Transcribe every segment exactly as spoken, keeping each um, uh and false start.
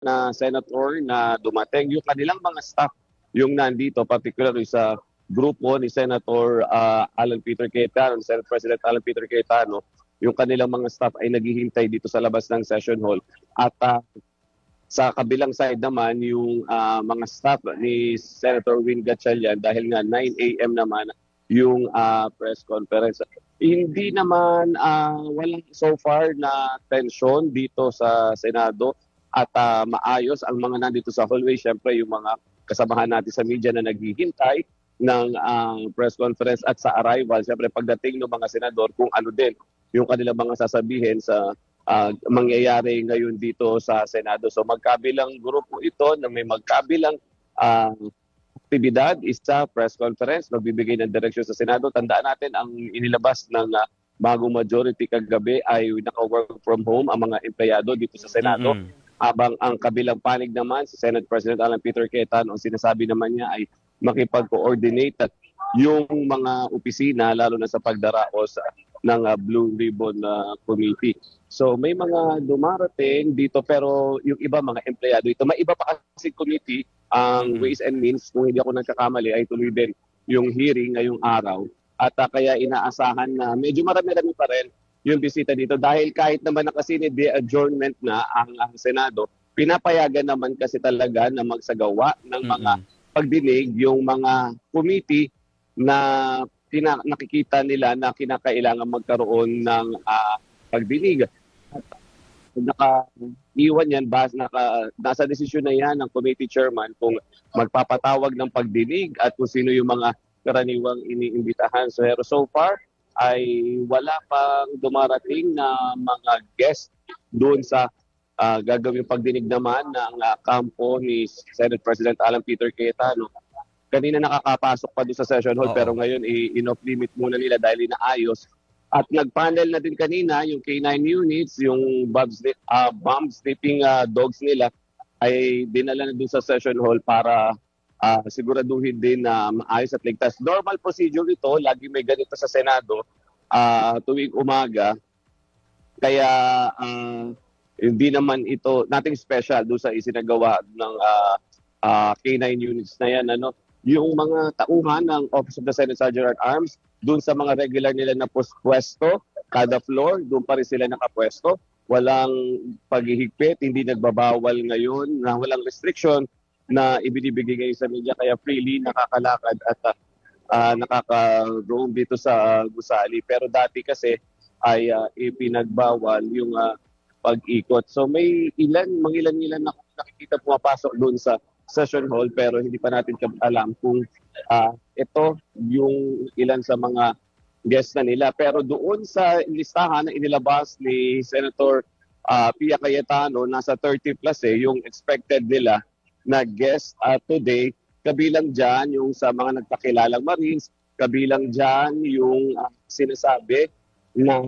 na senator na dumating. Yung kanilang mga staff yung nandito, particularly sa grupo ni Senator uh, Alan Peter Cayetano, ni Senate President Alan Peter Cayetano, yung kanilang mga staff ay naghihintay dito sa labas ng session hall. At uh, sa kabilang side naman, yung uh, mga staff ni Senator Win Gatchalian, dahil nga nine a m naman yung uh, press conference. Hindi naman uh, walang so far na tension dito sa Senado at uh, maayos ang mga nandito sa hallway. Siyempre yung mga kasamahan natin sa media na naghihintay ng uh, press conference at sa arrival. Siyempre pagdating ng mga senador kung ano din yung kanilang mga sasabihin sa uh, mangyayari ngayon dito sa Senado. So magkabilang grupo ito na may magkabilang uh, aktibidad, isa press conference, magbibigay ng direksyon sa Senado. Tandaan natin ang inilabas ng uh, bagong majority kagabi ay naka-work from home ang mga empleyado dito sa Senado. Mm-hmm. Habang ang kabilang panig naman, si Senate President Alan Peter Cayetano, ang sinasabi naman niya ay makipag-coordinate at yung mga opisina, lalo na sa pagdaraos ng uh, Blue Ribbon uh, Committee. So may mga dumarating dito pero yung iba mga empleyado ito. May iba pa kasi committee, ang mm-hmm. Ways and Means, kung hindi ako nagkakamali, ay tuloy din yung hearing ngayong araw. At uh, kaya inaasahan na medyo marami-rami pa rin yung bisita dito dahil kahit naman nakasinid de adjournment na ang, ang Senado, pinapayagan naman kasi talaga na magsagawa ng mga mm-hmm. pagdinig yung mga committee na pina, nakikita nila na kinakailangan magkaroon ng uh, pagdinig. At naka-iwan yan, bas, naka, nasa desisyon na yan ng committee chairman kung magpapatawag ng pagdinig at kung sino yung mga karaniwang iniimbitahan. So, so far, ay wala pang dumarating na mga guest doon sa uh, gagawing pagdinig naman ng uh, kampo ni Senate President Alan Peter Cayetano. Kanina nakakapasok pa doon sa session hall. Oo. Pero ngayon i-off limit muna nila dahil inaayos. At nag-panel na din kanina yung K nine units, yung bomb, uh, bomb sniffing uh, dogs nila ay dinala na doon sa session hall para Uh, siguraduhin din na maayos at ligtas. Normal procedure ito, lagi may ganito sa Senado uh, tuwing umaga. Kaya uh, hindi naman ito, nothing special doon sa isinagawa ng uh, uh, K nine units na yan. Ano? Yung mga tauhan ng Office of the Senate Sergeant at Arms, doon sa mga regular nila na pwesto, kada floor, doon pa rin sila nakapwesto. Walang paghihigpit, hindi nagbabawal ngayon, na walang restriction na ibinibigay ngayon sa media, kaya freely nakakalakad at uh, nakaka-roam dito sa gusali. Pero dati kasi ay uh, ipinagbawal yung uh, pag-ikot. So may ilan, mga ilan-ilan na nakikita pumapasok doon sa session hall pero hindi pa natin alam kung uh, ito yung ilan sa mga guests na nila. Pero doon sa listahan na inilabas ni Senator uh, Pia Cayetano, nasa thirty plus eh, yung expected nila na guest uh, today, kabilang dyan yung sa mga nagpakilalang Marines, kabilang dyan yung uh, sinasabi ng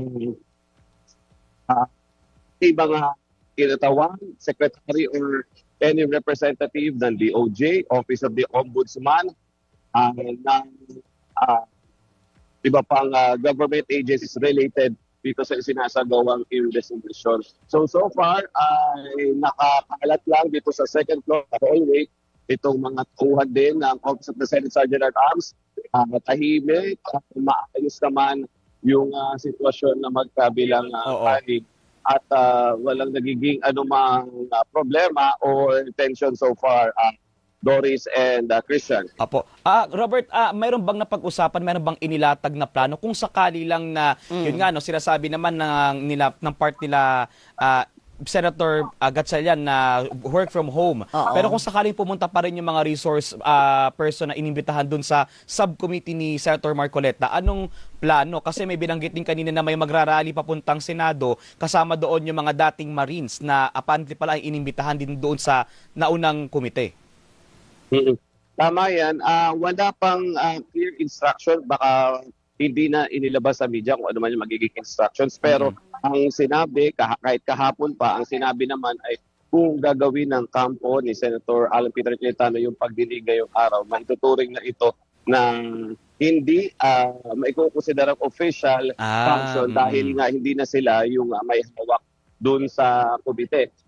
uh, mga kinatawan, secretary or any representative ng D O J, Office of the Ombudsman, uh, ng uh, iba pang uh, government agencies related dito sa sinasagawang investigation. So, so far, ay uh, nakakalat lang dito sa second floor sa hallway itong mga tuhan din ng Office of the Senate Sergeant at Arms. Uh, tahimik, uh, maayos naman yung uh, sitwasyon na magkabilang uh, panig at uh, walang nagiging anumang uh, problema or tension so far. Uh, Doris and uh, Christian. Apo. Ah, Robert, ah, mayroon bang napag-usapan, mayroon bang inilatag na plano kung sakali lang na mm. yun nga no, sinasabi naman ng nila ng part nila uh, Senator uh, Gatchalian na work from home. Uh-oh. Pero kung sakaling pumunta pa rin yung mga resource uh, person na inimbitahan dun sa subcommittee ni Senator Marcoleta, anong plano? Kasi may binanggit din kanina na may magrarally papuntang Senado, kasama doon yung mga dating Marines na apparently pala ay inimbitahan din doon sa naunang komite. Mm-hmm. Tama yan. Uh, wala pang uh, clear instruction. Baka hindi na inilabas sa media kung ano man yung magiging instructions. Pero mm-hmm. ang sinabi, kah- kahit kahapon pa, ang sinabi naman ay kung gagawin ng kampo ni Senator Alan Peter Cayetano yung pagdinig ngayong araw, maituturing na ito na hindi uh, maikukonsiderang official ah, function mm-hmm. dahil nga hindi na sila yung uh, may hawak doon sa komite.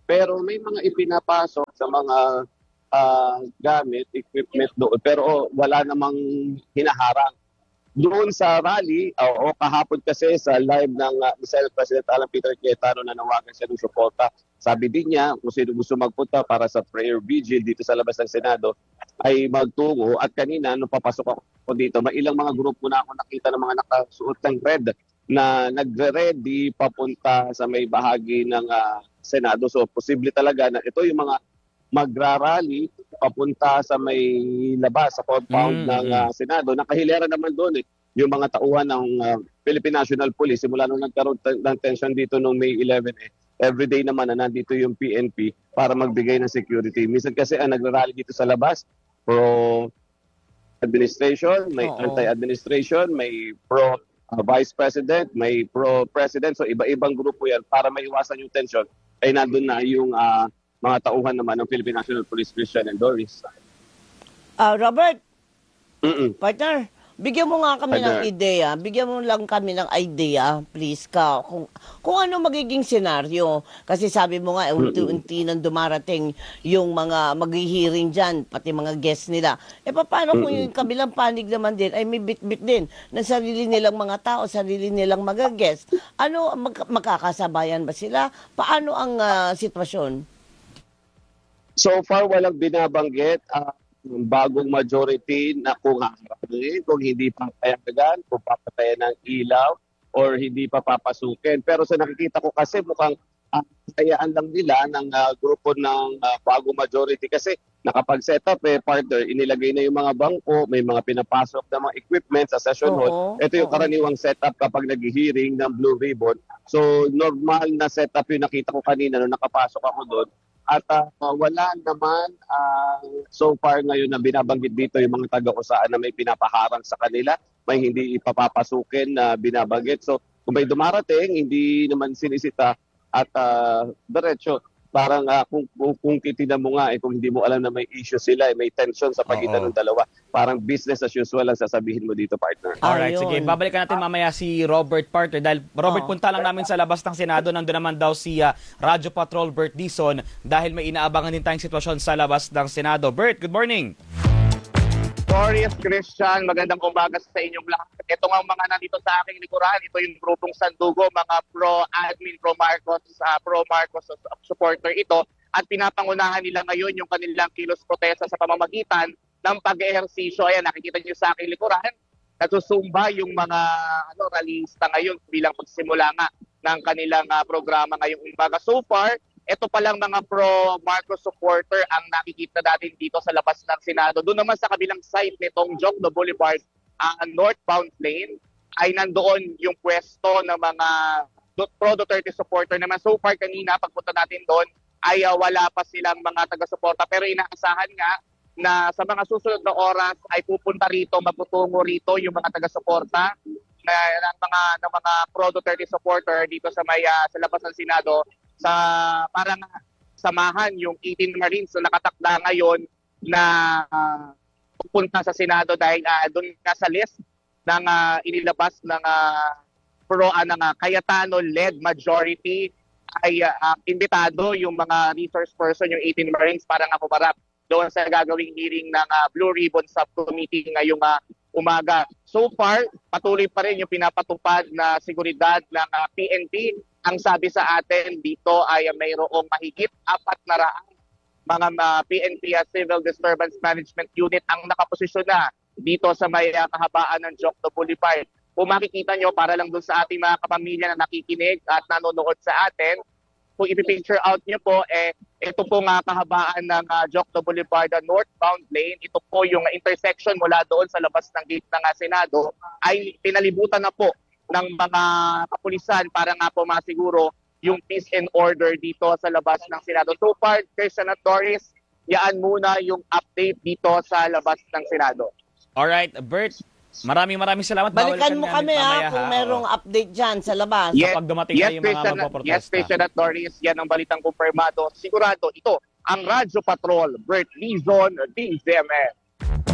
pero may mga ipinapasok sa mga ah, gamit, equipment doon, pero wala namang hinaharang. Doon sa rally, o kahapon kasi sa live ng uh, Senate President Alan Peter Cayetano na nawagan siya ng suporta. Sabi din niya, kung sino gusto magpunta para sa prayer vigil dito sa labas ng Senado, ay magtungo. At kanina, nung papasok ako dito, may ilang mga grupo na ako nakita ng mga nakasuot ng red na nagre-ready papunta sa may bahagi ng uh, Senado. So, posible talaga na ito yung mga magrarally papunta sa may labas, sa compound Mm, ng mm. uh, Senado. Nakahilera naman doon eh, yung mga tauhan ng uh, Philippine National Police simula nung nagkaroon t- ng tension dito noong May eleventh eh. Everyday naman na nandito yung P N P para magbigay ng security. Minsan kasi ang nagrarally dito sa labas, pro administration, may Oo. anti-administration, may pro uh, vice president, may pro president. So iba-ibang grupo yan para maiwasan yung tension. Ay nandun na yung uh, mga tauhan naman ng Philippine National Police, Christian and Doris. Ah, Robert, Mm-mm. partner, bigyan mo nga kami ng Partner. ideya. Bigyan mo lang kami ng idea, please, ka, kung, kung ano magiging senaryo. Kasi sabi mo nga, eh, unti-unti nang dumarating yung mga maghihiring dyan, pati mga guests nila. E paano kung yung kabilang panig naman din ay may bit-bit din ng sarili nilang mga tao, sarili nilang mga guests? Ano, mag- magkakasabayan ba sila? Paano ang ah, sitwasyon? So far, walang binabanggit ang bagong majority na kung haharapin, kung hindi pa payagan, kung papatayan ng ilaw, or hindi pa papasukin. Pero sa nakikita ko kasi mukhang uh, kayaan lang nila ng uh, grupo ng uh, bagong majority kasi nakapag-set up eh, partner, inilagay na yung mga bangko, may mga pinapasok na mga equipment sa session hall. Oo, Ito yung oo. karaniwang setup kapag nag-hearing ng Blue Ribbon. So normal na setup yung nakita ko kanina nung nakapasok ako doon. At uh, wala naman uh, so far ngayon na binabanggit dito yung mga taga-usaan na may pinapaharang sa kanila, may hindi ipapapasukin na binabanggit. So kung may dumarating, hindi naman sinisita at uh, diretso. Parang uh, kung, kung, kung titignan mo nga, eh, kung hindi mo alam na may issue sila, eh, may tension sa pagitan Oo. ng dalawa, parang business as usual ang sasabihin mo dito, partner. Alright, Ayun. sige. Babalikan natin mamaya si Robert Partner dahil Robert, Oo. punta lang namin sa labas ng Senado. Nandun naman daw si ah, Radyo Patrol Bert Dizon dahil may inaabangan din tayong sitwasyon sa labas ng Senado. Bert, good morning. Glorious Christian, magandang umaga sa inyong lahat. Ito nga mga nandito sa aking likuran, ito yung grupong Sandugo, mga pro-admin, pro-Marcos, uh, pro-Marcos supporter ito. At pinapangunahan nila ngayon yung kanilang kilos protesta sa pamamagitan ng pag-ehersisyo. Ayan, nakikita niyo sa aking likuran, nagsusumba yung mga ano, rallyista ngayon bilang pagsimula nga ng kanilang uh, programa ngayong umaga. So far, ito palang mga pro-Marcos supporter ang nakikita natin dito sa labas ng Senado. Doon naman sa kabilang side nitong Jokno Boulevard, ang northbound lane, ay nandoon yung pwesto ng mga pro Duterte supporter naman. So far kanina, pagpunta natin doon, ay uh, wala pa silang mga taga-suporta. Pero inaasahan nga na sa mga susunod na oras ay pupunta rito, magtutungo rito yung mga taga-suporta na, ng mga, ng mga pro Duterte supporter dito sa, may, uh, sa labas ng Senado sa parang samahan yung eighteen Marines na nakatakda ngayon na uh, pupunta sa Senado dahil uh, doon nga sa list ng uh, inilabas ng uh, pro uh, ng uh, Cayetano-led majority ay uh, imbitado yung mga resource person, yung eighteen Marines para nga pumarap doon sa gagawing hearing ng uh, Blue Ribbon Subcommittee ngayong uh, umaga. So far, patuloy pa rin yung pinapatupad na seguridad ng uh, P N P. Ang sabi sa atin dito ay mayroong mahigit apat na raang mga uh, P N P uh, Civil Disturbance Management Unit ang nakaposisyon na dito sa may uh, kahabaan ng Jokno Boulevard. Kung makikita nyo, para lang doon sa ating mga kapamilya na nakikinig at nanonood sa atin, kung ipipicture out nyo po, eh, ito po nga kahabaan ng uh, Jokno Boulevard, uh, northbound lane, ito po yung intersection mula doon sa labas ng gate ng uh, Senado, ay pinalibutan na po ng mga kapulisan para nga po masiguro yung peace and order dito sa labas ng Senado. So far, Christian at Doris, yaan muna yung update dito sa labas ng Senado. Alright, Bert, maraming maraming salamat. Balikan Babalikan mo nga kami mamaya, ha, kung ha? merong Oo. update dyan sa labas. Yes, Kapag dumating yes, na yung mga Christian, magpoprotesta. yes, Christian at Doris, yan ang balitang kumpirmado. Sigurado, ito ang Radyo Patrol, Bert Dizon, D Z M N.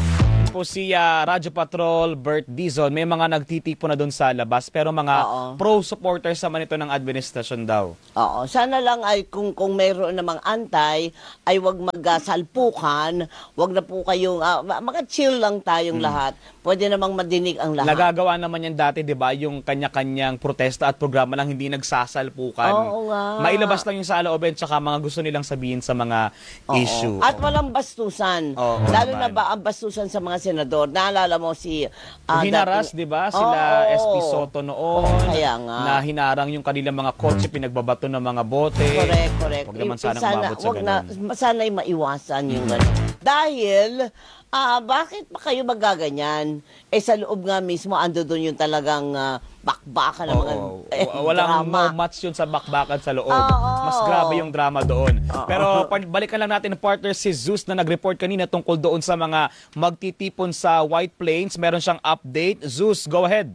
po si ah, Radyo Patrol, Bert Dizon, may mga nagtitipon na doon sa labas pero mga Oo. pro-supporters naman ito ng administrasyon daw. Oo, sana lang ay kung kung mayroon namang antay ay wag magsalpukan, wag na po kayong ah, mga chill lang tayong lahat. Pwede namang madinig ang lahat. Nagagawa naman yan dati, di ba, yung kanya-kanyang protesta at programa lang hindi nagsasalpukan. Oo nga. Mailabas lang yung sa looben tsaka mga gusto nilang sabihin sa mga Oo. issue. At walang bastusan. Oo Lalo naman. na ba ang bastusan sa mga senador? Naalala mo si ah, Hinaras, dating- di ba? Sila Oo. S P Soto noon. Oo, kaya nga. Na hinarang yung kanilang mga kotse, pinagbabato ng mga bote. Correct, correct. Huwag naman I- sanang sana, umabot sa wag na, ganun. sana'y maiwasan yung gano'n. Dahil, ah bakit pa kayo magaganyan? Eh sa loob nga mismo, ando doon yung talagang ah, bakbakan ng mga Oo. eh, W- Walang drama. no match yun sa bakbakan sa loob. Oo. Mas grabe yung drama doon. Oo. Pero par- balikan lang natin partner si Zeus na nag-report kanina tungkol doon sa mga magtitipon sa White Plains. Meron siyang update. Zeus, go ahead.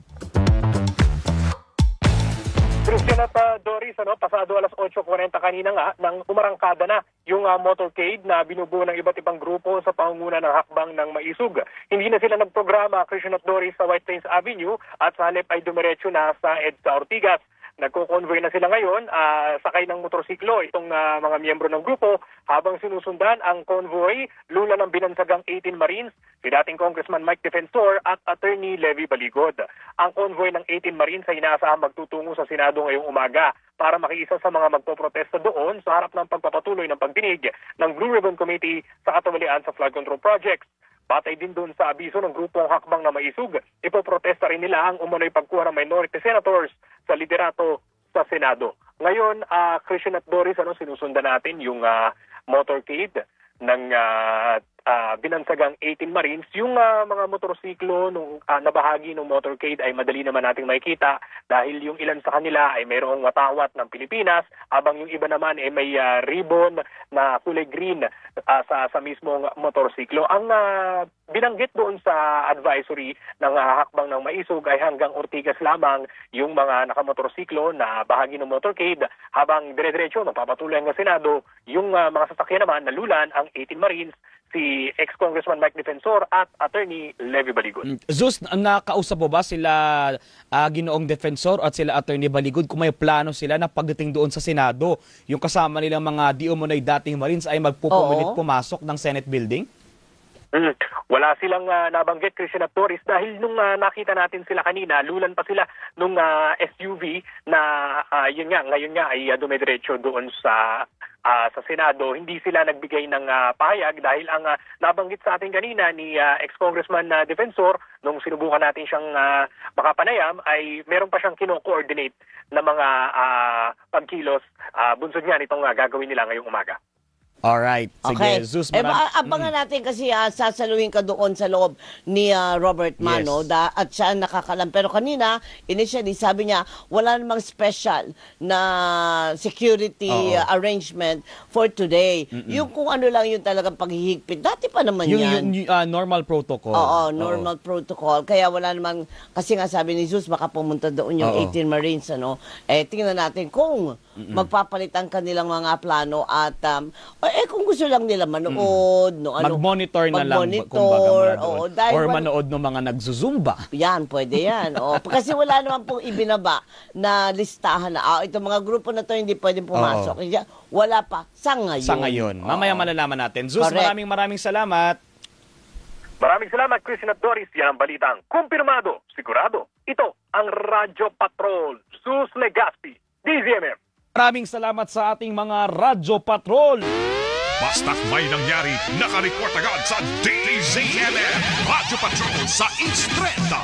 Christian at uh, Doris, ano, pasado alas otso kuwarenta kanina nga nang umarangkada na yung uh, motorcade na binubuo ng iba't ibang grupo sa pangunguna ng hakbang ng Maisug. Hindi na sila nagprograma, Christian at Doris, sa White Plains Avenue at sa halip ay dumiretso na sa EDSA Ortigas. Nagko-convoy na sila ngayon, uh, sakay ng motorsiklo itong uh, mga miyembro ng grupo habang sinusundan ang convoy, lula ng binansagang eighteen Marines, si dating Congressman Mike Defensor at Attorney Levy Baligod. Ang convoy ng eighteen Marines ay inaasahang magtutungo sa Senado ngayong umaga para makiisa sa mga magpoprotesta doon sa harap ng pagpapatuloy ng pagdinig ng Blue Ribbon Committee sa katawalian sa flood control projects. Batay din doon sa abiso ng grupong hakbang na Maisug, ipoprotesta rin nila ang umano'y pagkuha ng minority senators sa liderato sa Senado. Ngayon, uh, Christian at Doris, ano, sinusundan natin yung uh, motorcade ng uh, uh, binansagang eighteen Marines. Yung uh, mga motorsiklo nung uh, nabahagi ng motorcade ay madali naman nating makikita dahil yung ilan sa kanila ay mayroong watawat ng Pilipinas, habang yung iba naman ay may uh, ribbon na kulay green uh, sa sa mismong motorsiklo. Ang uh, binanggit doon sa advisory ng uh, hakbang ng Maisug ay hanggang Ortigas lamang yung mga nakamotorsiklo na bahagi ng motorcade, habang dire-diretso magpapatuloy hanggang Senado yung uh, mga sasakyan naman na lulan ang eighteen Marines, si ex-Congressman Mike Defensor at Attorney Levy Baligod. Zeus, nakausap mo ba sila uh, Ginoong Defensor at sila Attorney Baligod kung may plano sila na pagdating doon sa Senado, yung kasama nilang mga di umunay dating Marines ay magpupumilit Oo. pumasok ng Senate building? Mm. Wala silang uh, nabanggit, Christian at Doris, dahil nung uh, nakita natin sila kanina, lulan pa sila nung uh, S U V na uh, yun nga, ngayon nga ay uh, dumidiretso doon sa uh, sa Senado. Hindi sila nagbigay ng uh, pahayag dahil ang uh, nabanggit sa atin kanina ni uh, ex-Congressman uh, Defensor nung sinubukan natin siyang uh, makapanayam ay meron pa siyang kino-coordinate na mga uh, pagkilos. Uh, bunsod nga nitong uh, gagawin nila ngayong umaga. Alright. Sige, Okay. Zeus, Eh, maram- ba- abangan natin kasi ah, sasaluhin ka doon sa loob ni ah, Robert Mano Yes. da, at siya nakakalam. Pero kanina, initially, sabi niya, wala namang special na security Oo. ah, arrangement for today. Yung kung ano lang yung talagang paghihigpit. Dati pa naman yung, yan. yung, yung, uh, normal protocol. Oo, normal protocol. Kaya wala namang, kasi nga sabi ni Jesus, baka pumunta doon yung Oo. eighteen Marines, ano. Eh, tingnan natin kung magpapalit ang kanilang mga plano at, um, eh, kung gusto lang nila manood, no, ano. Mag-monitor na lang, mag-monitor, kumbaga muna doon. oo, dahil Or wal- manood ng mga nagzuzumba. Yan, pwede yan. O, kasi wala naman pong ibinaba na listahan na, ah, itong mga grupo na to hindi pwedeng pumasok. Hindi, wala pa. Sa ngayon. Sa ngayon. Mamaya Oo. malalaman natin. Zeus, Correct. maraming maraming salamat. Maraming salamat, Christian at Doris. Yan ang balitang kumpirmado, sigurado. Ito ang Radyo Patrol, Sus Legaspi, D Z M M. Maraming salamat sa ating mga Radyo Patrol. Basta't may nangyari, nakareport agad sa D Z M M Radyo Patrol sa East Trenta.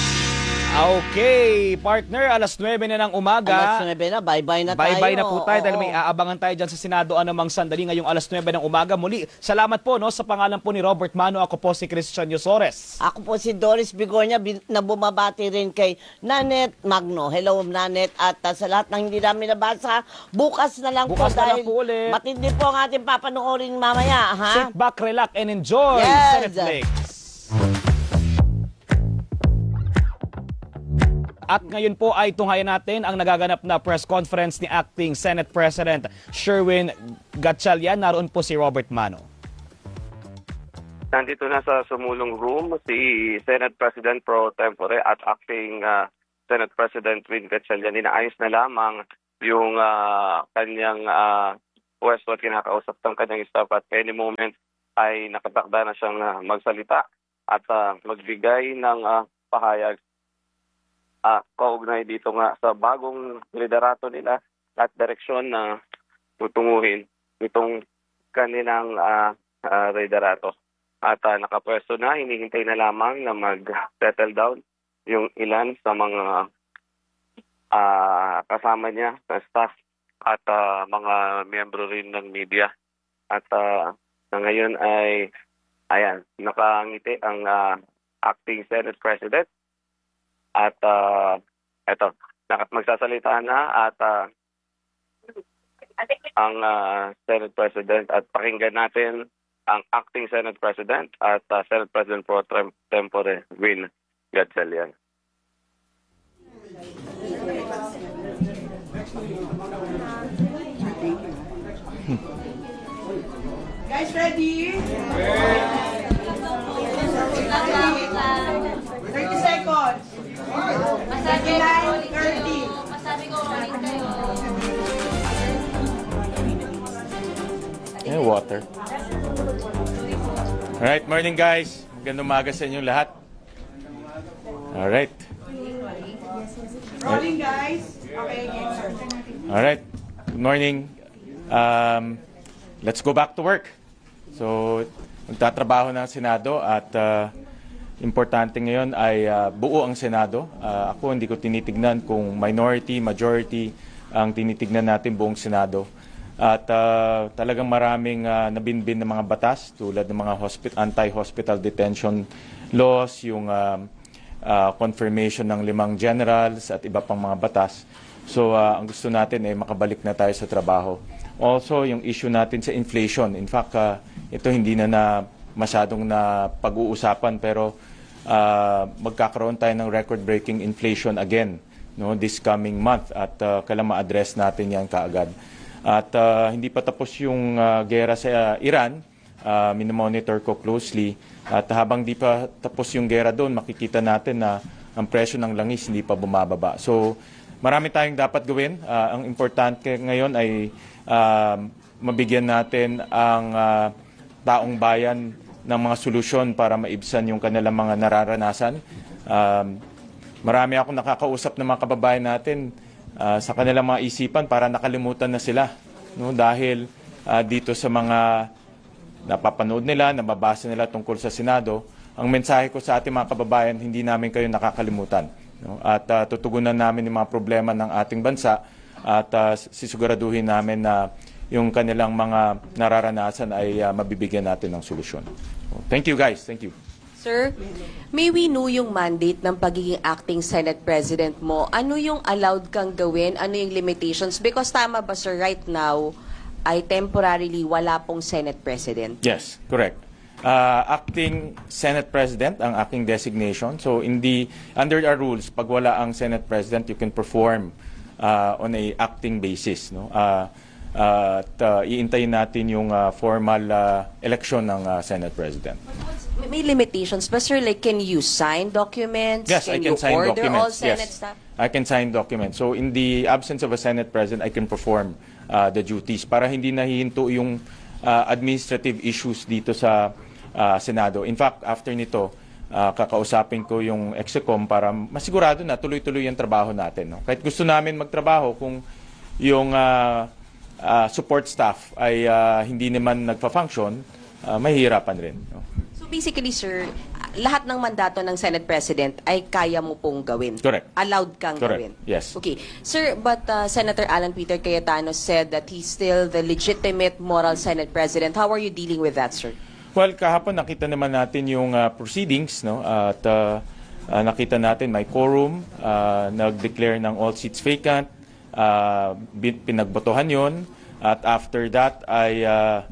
Okay, partner, alas nuwebe na ng umaga. Alas nuwebe na, bye-bye na tayo. Bye-bye na po tayo dahil Oo. may aabangan tayo dyan sa Senado anumang sandali ngayong alas nuwebe ng umaga. Muli, salamat po no, sa pangalan po ni Robert Mano. Ako po si Christian Yosores. Ako po si Doris Bigornia bin- na bumabati rin kay Nanet Magno. Hello, Nanet. At uh, sa lahat ng hindi namin nabasa, bukas na lang Bukas po na lang dahil po ulit. matindi po ang ating papanoorin mamaya. Ha? Sit back, relax, and enjoy Yes. sa Netflix. At ngayon po ay tunghayan natin ang nagaganap na press conference ni Acting Senate President Sherwin Gatchalian. Naroon po si Robert Mano. nandito na sa sumulong room si Senate President Pro Tempore at Acting uh, Senate President Win Gatchalian. Inaayos na lamang yung uh, kanyang uh, pwesto at kinakausap ng kanyang staff at any moment ay nakatakda na siyang uh, magsalita at uh, magbigay ng uh, pahayag uh, kaugnay dito nga sa bagong liderato nila at direksyon na tutunguhin itong kanilang uh, uh, liderato. At uh, nakapwesto na, hinihintay na lamang na mag-settle down yung ilan sa mga uh, kasama niya sa staff at uh, mga miyembro rin ng media. At uh, na ngayon ay, ayan, nakangiti ang uh, acting Senate President. At uh, eto, magsasalita na at uh, ang uh, Senate President at pakinggan natin ang acting Senate President at uh, Senate President Pro Tempore Win Gatchalian. Guys, ready? thirty seconds. Masabi ko, ulit kayo. thirty. Masabi ko, ulit kayo. Eh, water. Alright, morning guys. Magandang umaga sa inyong lahat. Alright. Rolling, guys. Okay, game, sir. Alright. Good morning. Um, let's go back to work. So, magtatrabaho ng Senado at uh, importante ngayon ay uh, buo ang Senado. Uh, ako hindi ko tinitignan kung minority, majority ang tinitignan natin buong Senado. At uh, talagang maraming uh, nabinbin ng mga batas tulad ng mga hospital, anti-hospital detention laws, yung uh, uh, confirmation ng limang generals at iba pang mga batas. So uh, ang gusto natin ay makabalik na tayo sa trabaho. Also, yung issue natin sa inflation. In fact, uh, ito hindi na, na masyadong na pag-uusapan pero uh, magkakaroon tayo ng record-breaking inflation again, no, this coming month at uh, kailangan ma-address natin yan kaagad. At uh, hindi pa tapos yung uh, gera sa uh, Iran, uh, minomonitor ko closely. At habang di pa tapos yung gera doon, makikita natin na ang presyo ng langis hindi pa bumababa. So marami tayong dapat gawin. Uh, ang importante ngayon ay uh, mabigyan natin ang uh, taong bayan ng mga solusyon para maibsan yung kanilang mga nararanasan. Um, marami akong nakakausap ng mga kababayan natin Uh, sa kanilang mga isipan para nakalimutan na sila, no? Dahil uh, dito sa mga napapanood nila, nababasa nila tungkol sa Senado, ang mensahe ko sa ating mga kababayan, hindi namin kayo nakakalimutan, no? At uh, tutugunan namin yung mga problema ng ating bansa at uh, sisiguraduhin namin na yung kanilang mga nararanasan ay uh, mabibigyan natin ng solusyon. So, thank you guys, thank you. Sir, may we know yung mandate ng pagiging acting Senate President mo. Ano yung allowed kang gawin? Ano yung limitations? Because tama ba, sir, right now, ay temporarily wala pong Senate President? Yes, correct. Uh, acting Senate President ang aking designation. So, in the, under our rules, pag wala ang Senate President, you can perform uh, on a acting basis. No? Uh, uh, at uh, iintayin natin yung uh, formal uh, election ng uh, Senate President. May limitations ba, sir? Like, can you sign documents? Yes, can I can you sign order documents. all Senate Yes, staff? I can sign documents. So, in the absence of a Senate President, I can perform uh, the duties para hindi nahihinto yung uh, administrative issues dito sa uh, Senado. In fact, after nito, uh, kakausapin ko yung Execom para masigurado na tuloy-tuloy yung trabaho natin. No? Kahit gusto namin magtrabaho kung yung uh, uh, support staff ay uh, hindi naman nagpa-function, uh, mahihirapan rin. No? So basically, sir, lahat ng mandato ng Senate President ay kaya mo pong gawin. Correct. Allowed kang Correct. gawin. Yes. Okay. Sir, but uh, Senator Alan Peter Cayetano said that he's still the legitimate moral Senate President. How are you dealing with that, sir? Well, kahapon nakita naman natin yung uh, proceedings, no? At uh, uh, nakita natin may quorum, uh, nag-declare ng all seats vacant, uh, pinagbotohan yon, at after that ay uh,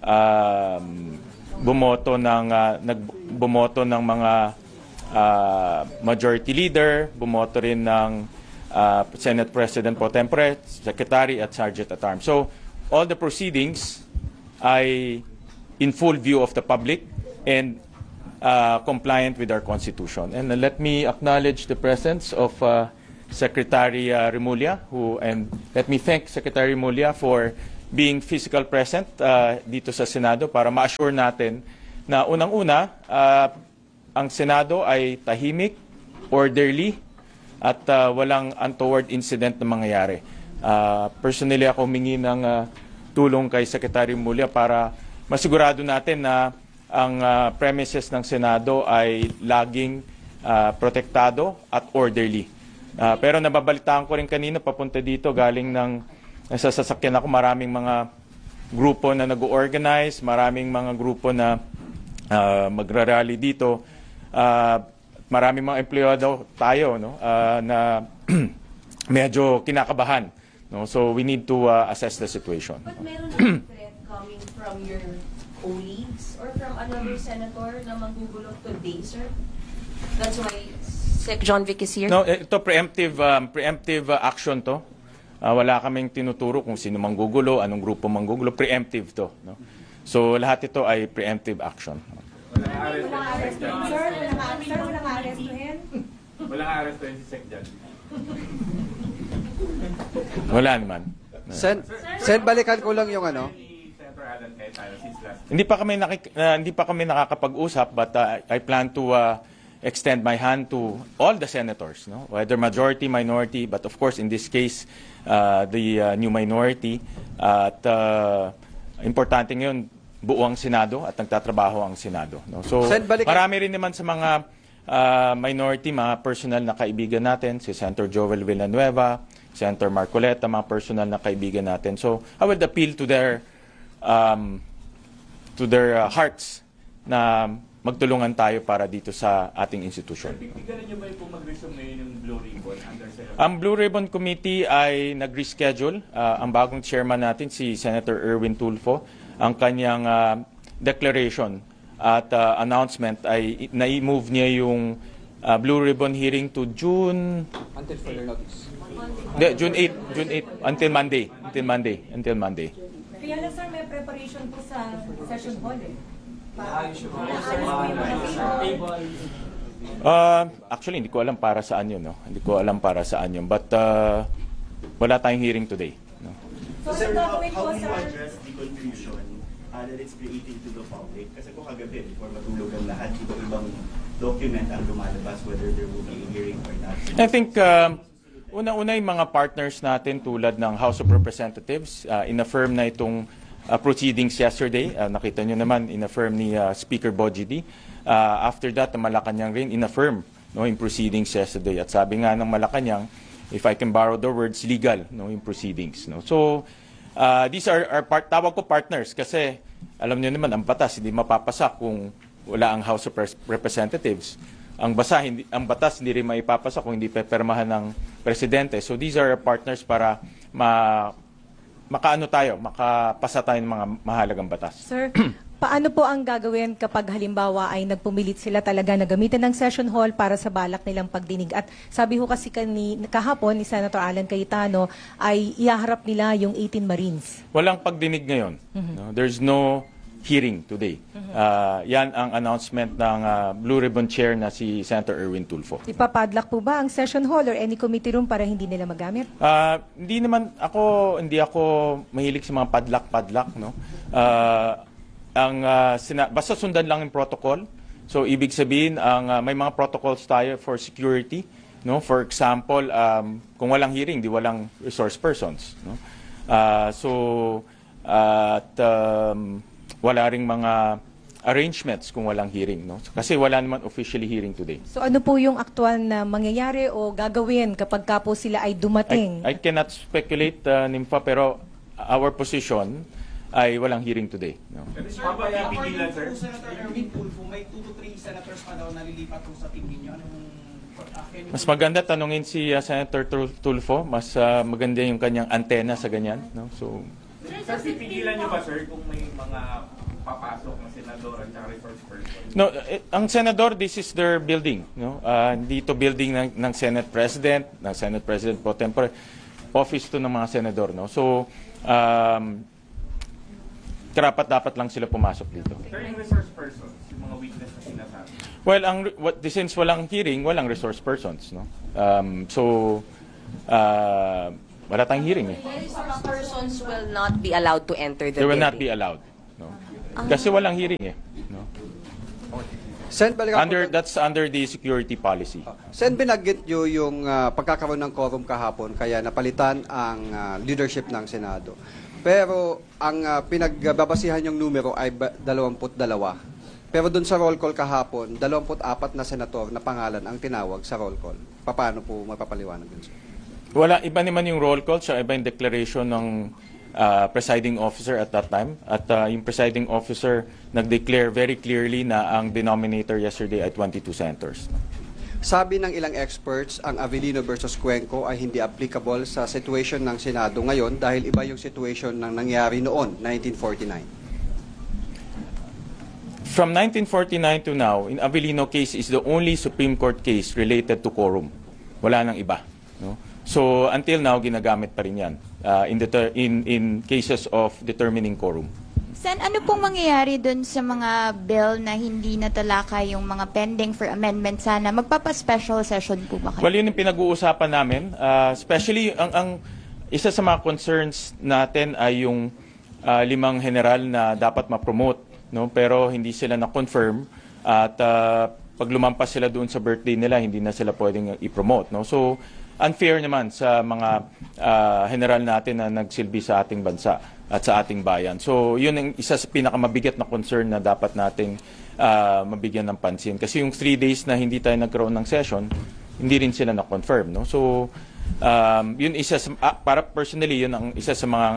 um, bumoto ng uh, nagbumoto ng mga uh, majority leader, bumoto rin ng uh, Senate President Pro Tempore, Secretary at Sergeant at Arms. So all the proceedings ay in full view of the public and uh, compliant with our Constitution. And uh, let me acknowledge the presence of uh, Secretary uh, Remulla, who, and let me thank Secretary Remulla for being physical present uh, dito sa Senado para ma-assure natin na unang-una, uh, ang Senado ay tahimik, orderly, at uh, walang untoward incident na mangyayari. Uh, personally, ako humingi ng uh, tulong kay Secretary Remulla para masigurado natin na ang uh, premises ng Senado ay laging uh, protektado at orderly. Uh, pero nababalitaan ko rin kanina papunta dito galing ng nasa sasakyan ako, maraming mga grupo na nag-organize, maraming mga grupo na uh, magra-rally dito. Uh, maraming mga empleyado tayo, no, uh, na medyo kinakabahan. No? So we need to uh, assess the situation. But meron na threat coming from your colleagues or from another senator na magugulo today, sir? That's why Sec John Vic is here? No, ito preemptive, um, preemptive uh, action to. Uh, wala kaming tinuturo kung sino manggugulo, anong grupo manggugulo. Preemptive to. No? So lahat ito ay preemptive action. Walang arestuhin. Sir, walang arestuhin. Walang arestuhin si Sec John. Wala naman. Sen, Sen, balikan ko lang yung ano. Hindi pa kami nakik- uh, hindi pa kami nakakapag-usap, but uh, I plan to uh, extend my hand to all the senators, no? Whether majority, minority, but of course in this case uh, the uh, new minority. Uh, at uh, importante ngayon, buo ang Senado at nagtatrabaho ang Senado, no? So Sen, balikan- marami rin naman sa mga uh, minority, mga personal na kaibigan natin, si Senator Joel Villanueva, Senator Marcoleta, mga personal na kaibigan natin. So I would appeal to their um, to their uh, hearts na magtulungan tayo para dito sa ating institusyon. Pipigyan niyo ba yung mag-resume ngayon yung Blue Ribbon? Ang Blue Ribbon Committee ay nag-reschedule. Uh, ang bagong chairman natin, si Senator Erwin Tulfo, ang kanyang uh, declaration at uh, announcement ay na-move niya yung uh, Blue Ribbon hearing to June... Until further notice. De, June eighth. June eighth. Until Monday. Until Monday. Until Monday. Kaya lang sir, may preparation po sa session hall eh. Uh, actually, hindi ko alam para saan yun. No? Hindi ko alam para saan yun. But uh, wala tayong hearing today. No? So, sir, how, gagawin how po do you sir? address the confusion uh, that it's creating to the public? Kasi kung kagabi, before matulog ang lahat, iba-ibang document ang lumalabas whether there will be a hearing or not. I think uh, una-una yung mga partners natin tulad ng House of Representatives, uh, in-affirm na itong Uh, proceedings yesterday. Uh, nakita nyo naman, in-affirm ni uh, Speaker Bojidi. Uh, after that, ang Malacanang rin, in-affirm no, yung proceedings yesterday. At sabi nga ng Malacanang, if I can borrow the words, legal no, yung proceedings. No. So, uh, these are, are part, tawag ko partners kasi alam nyo naman, ang batas hindi mapapasa kung wala ang House of Representatives. Ang, basa, hindi, ang batas hindi rin maipapasa kung hindi pepermahan ng Presidente. So, these are partners para ma makaano tayo, makapasa tayo ng mga mahalagang batas. Sir, paano po ang gagawin kapag halimbawa ay nagpumilit sila talaga na gamitin ng session hall para sa balak nilang pagdinig? At sabi ho kasi kani, kahapon ni Senator Alan Cayetano ay ihaharap nila yung eighteen Marines. Walang pagdinig ngayon. Mm-hmm. No? There's no hearing today. Mm-hmm. Uh, yan ang announcement ng uh, Blue Ribbon Chair na si Senator Erwin Tulfo. Ipapadlock po ba ang session hall or any committee room para hindi nila magamit? Uh, hindi naman ako, hindi ako mahilig sa mga padlock-padlock. No? Uh, ang, uh, sina- basta sundan lang yung protocol. So, ibig sabihin, ang, uh, may mga protocols tayo for security. No? For example, um, kung walang hearing, di walang resource persons. No? Uh, so, uh, at um, wala ring mga arrangements kung walang hearing. No? Kasi wala naman officially hearing today. So ano po yung aktual na mangyayari o gagawin kapag ka po sila ay dumating? I, I cannot speculate, uh, Nympha, pero our position ay walang hearing today. No? Pero sir, kaya pigilan, sir? Senator Erwin Tulfo, may two to three senators pa daw nalilipat po sa team ninyo. Anong Mas maganda tanungin si uh, Senator Tulfo. Mas uh, maganda yung kanyang antena sa ganyan. No? So, sir, pipigilan nyo ba, sir, kung may mga papasok na senador at resource person? No, eh, ang senador, this is their building. No? Uh, dito building ng, ng Senate President, ng Senate President pro tempore, office to ng mga senador. No? So, um, karapat dapat lang sila pumasok dito. Sir, yung resource persons, yung mga weakness na sinasabi? Well, ang what since walang hearing, walang resource persons, no. Um, so uh, wala tayong hearing eh. Resource persons will not be allowed to enter the They will building. not be allowed, no. Kasi walang hearing eh, no. Sen, balikan Under ko, that's under the security policy. Sen, binanggit nyo yung ah, pagkakaroon ng quorum kahapon, kaya napalitan ang ah, leadership ng Senado. Pero ang ah, pinagbabasihan yung numero ay ba- dalawampu't dalawa. Pero doon sa roll call kahapon, dalawampu't apat na senator na pangalan ang tinawag sa roll call. Paano po mapapaliwanag yun, sir? Wala, iba naman yung roll call, siya iba yung declaration ng uh, presiding officer at that time. At uh, yung presiding officer nag-declare very clearly na ang denominator yesterday ay twenty-two senators. Sabi ng ilang experts, ang Avellino versus Cuenco ay hindi applicable sa situation ng Senado ngayon dahil iba yung situation ng nangyari noon, nineteen forty-nine. From nineteen forty-nine to now, in Avellino case is the only Supreme Court case related to quorum. Wala nang iba. No? So until now, ginagamit pa rin yan uh, in, deter- in, in cases of determining quorum. Sen, ano pong mangyayari dun sa mga bill na hindi natalakay yung mga pending for amendment sana? Magpapa-special session po ba kayo? Well, yun yung pinag-uusapan namin. Uh, especially, ang, ang isa sa mga concerns natin ay yung uh, limang general na dapat ma-promote. No? Pero hindi sila na-confirm. At uh, pag lumampas sila doon sa birthday nila, hindi na sila pwedeng i-promote. No? So, unfair naman sa mga uh, general natin na nagsilbi sa ating bansa at sa ating bayan. So, yun ang isa sa pinakamabigat na concern na dapat nating uh, mabigyan ng pansin. Kasi yung three days na hindi tayo nagkaroon ng session, hindi rin sila na-confirm. No? So, um, yun isa sa, ah, para personally, yun ang isa sa mga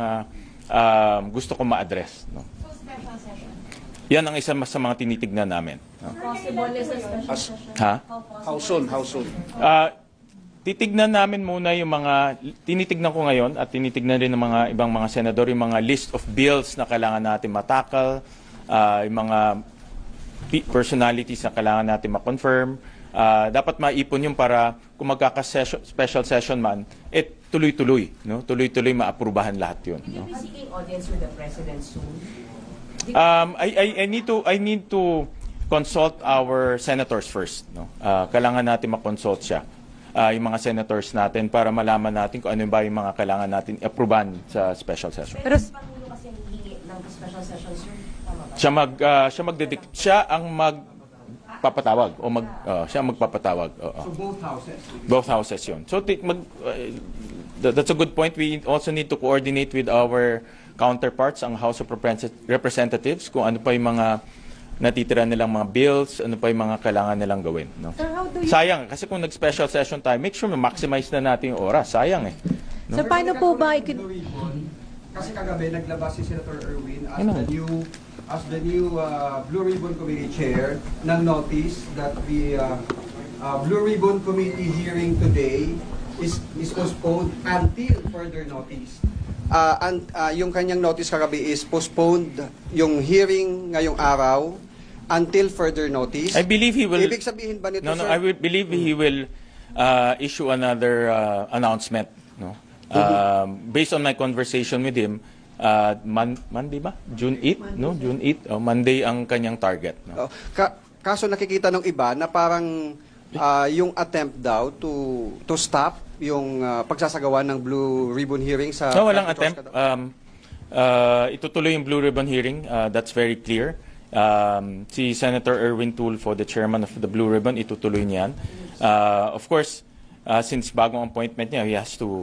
uh, gusto ko ma-address. No? So, special session? Yan ang isa sa mga tinitignan namin. No? Possible is a special session? Ha? How soon? How soon? Uh, titignan namin muna yung mga, tinitignan ko ngayon at tinitignan rin ng mga ibang mga senador yung mga list of bills na kailangan natin matakal, uh, yung mga personalities na kailangan natin ma-confirm. Uh, dapat maipon yung para kung magkaka-special session man, eh tuloy-tuloy. No? Tuloy-tuloy maaprubahan lahat yun. No? Will you be seeking audience with the President soon? Um, I, I, I need to I need to consult our senators first. No? Uh, kailangan natin ma-consult siya. Uh, yung mga senators natin para malaman natin kung ano ba yung mga kailangan natin approvean sa special session. Pero si Pangulo kasi hihingi ng special session, sir. Tama ba? Siya mag uh, siya magdedik siya ang magpapatawag o mag uh, siya ang magpapatawag. Oo. So both houses? Both houses yun. So t- mag, uh, th- that's a good point. We also need to coordinate with our counterparts, ang House of Representatives, kung ano pa yung mga natitira nilang mga bills, ano pa yung mga kailangan nilang gawin. No? Sir, how do you... Sayang, kasi kung nag-special session tayo, make sure ma-maximize na natin yung oras. Sayang eh. No? So, paano po ba... ikon- Kasi kagabi naglabas si Senator Erwin as Ano? the new as the new uh, Blue Ribbon Committee Chair ng notice that the uh, uh, Blue Ribbon Committee hearing today is is postponed until further notice. Uh, and, uh, yung kanyang notice kagabi is postponed yung hearing ngayong araw until further notice. I believe he will... Ibig sabihin ba nito, No, no, sir? I will believe he will uh, issue another uh, announcement. No? Um, based on my conversation with him, uh, man, Monday ba? June eighth? No? June eighth? Oh, Monday ang kanyang target. No? Oh, ka- kaso nakikita ng iba na parang uh, yung attempt daw to to stop yung uh, pagsasagawa ng Blue Ribbon hearing sa... No, walang attempt. Um, uh, itutuloy yung Blue Ribbon hearing. Uh, that's very clear. Um, si Senator Erwin Tulfo, the chairman of the Blue Ribbon, itutuloy niyan. Uh, of course, uh, since bagong appointment niya, he has to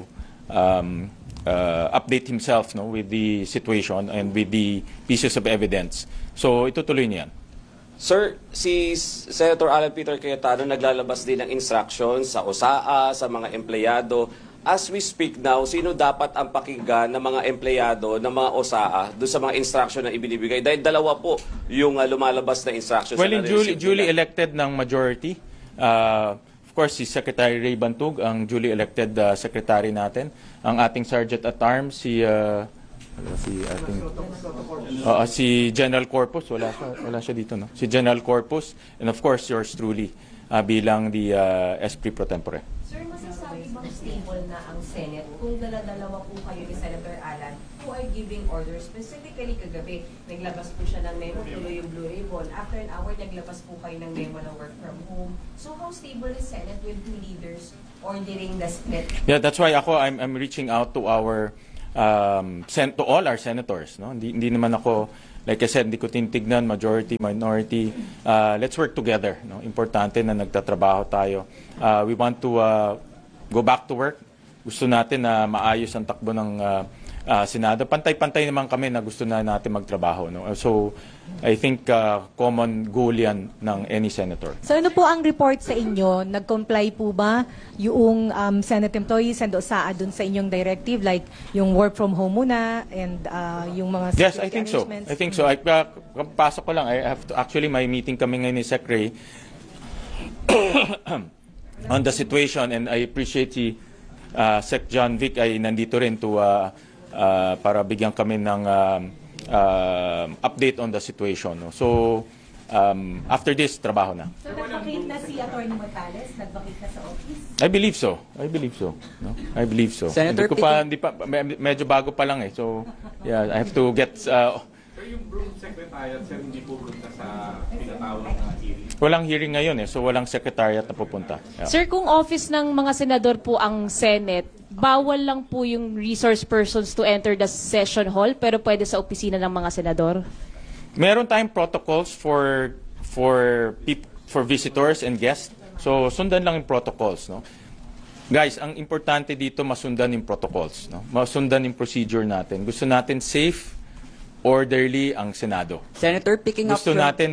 um, uh, update himself no, with the situation and with the pieces of evidence. So, itutuloy niyan. Sir, si Senator Alan Peter Cayetano naglalabas din ng instructions sa O S A A, sa mga empleyado. As we speak now, sino dapat ang pakinggan ng mga empleyado ng mga O S A A doon sa mga instruction na ibinibigay? Dahil dalawa po yung uh, lumalabas na instructions. Well, na in duly, na-receive duly nila. elected ng majority, uh, of course, si Secretary Ray Bantug, ang duly elected uh, secretary natin. Ang ating Sergeant at Arms, si... Uh, si ating uh, si General Corpus, wala siya, wala siya dito, no? Si General Corpus, and of course yours truly uh, bilang the uh, S P pro tempore. Sir, masasabi bang stable na ang Senate kung dala-dalawa po kayo ni Senator Alan? Who are giving orders. Specifically kagabi, naglabas po siya ng memo, tuloy yung Blue Ribbon. After an hour, naglabas po kayo ng memo ng work from home. So how stable is Senate with two leaders ordering the split? Yeah, that's why ako, I'm, I'm reaching out to our, um, sen to all our senators. No? Hindi, hindi naman ako, like I said, hindi ko tinitignan, majority, minority. Uh, let's work together. No? Importante na nagtatrabaho tayo. Uh, we want to uh, go back to work. Gusto natin na maayos ang takbo ng uh, uh, Senado. Pantay-pantay naman kami na gusto na natin magtrabaho. No? So, I think uh, common goal yan ng any senator. So ano po ang report sa inyo? Nag-comply po ba yung um, Senate employees and O S A A dun sa inyong directive, like yung work from home muna and uh, yung mga Yes, I think so. I think so. I, uh, pasok ko lang. I have to, actually, may meeting kami ngayon ni Secretary on the situation, and I appreciate si uh, Sec John Vic ay nandito rin to uh, uh, para bigyan kami ng uh, uh, update on the situation. No? So, um, after this, trabaho na. So nag-vacate na si Atty. Morales? Nag-vacate na sa office? I believe so. I believe so. No? I believe so. Senator, hindi ko pa, hindi pa, medyo bago pa lang eh. So, yeah, I have to get... Uh, Pero yung Broom Secretariat, sir, hindi pupunta sa pinatawag na hearing? Walang hearing ngayon eh, so walang secretariat na pupunta. Yeah. Sir, kung office ng mga senador po ang Senate, bawal lang po yung resource persons to enter the session hall, pero pwede sa opisina ng mga senador? Meron tayong protocols for for peop, for visitors and guests. So sundan lang yung protocols, no? Guys, ang importante dito masundan yung protocols, no? Masundan yung procedure natin. Gusto natin safe, orderly ang Senado. Senator, picking up Gusto from... natin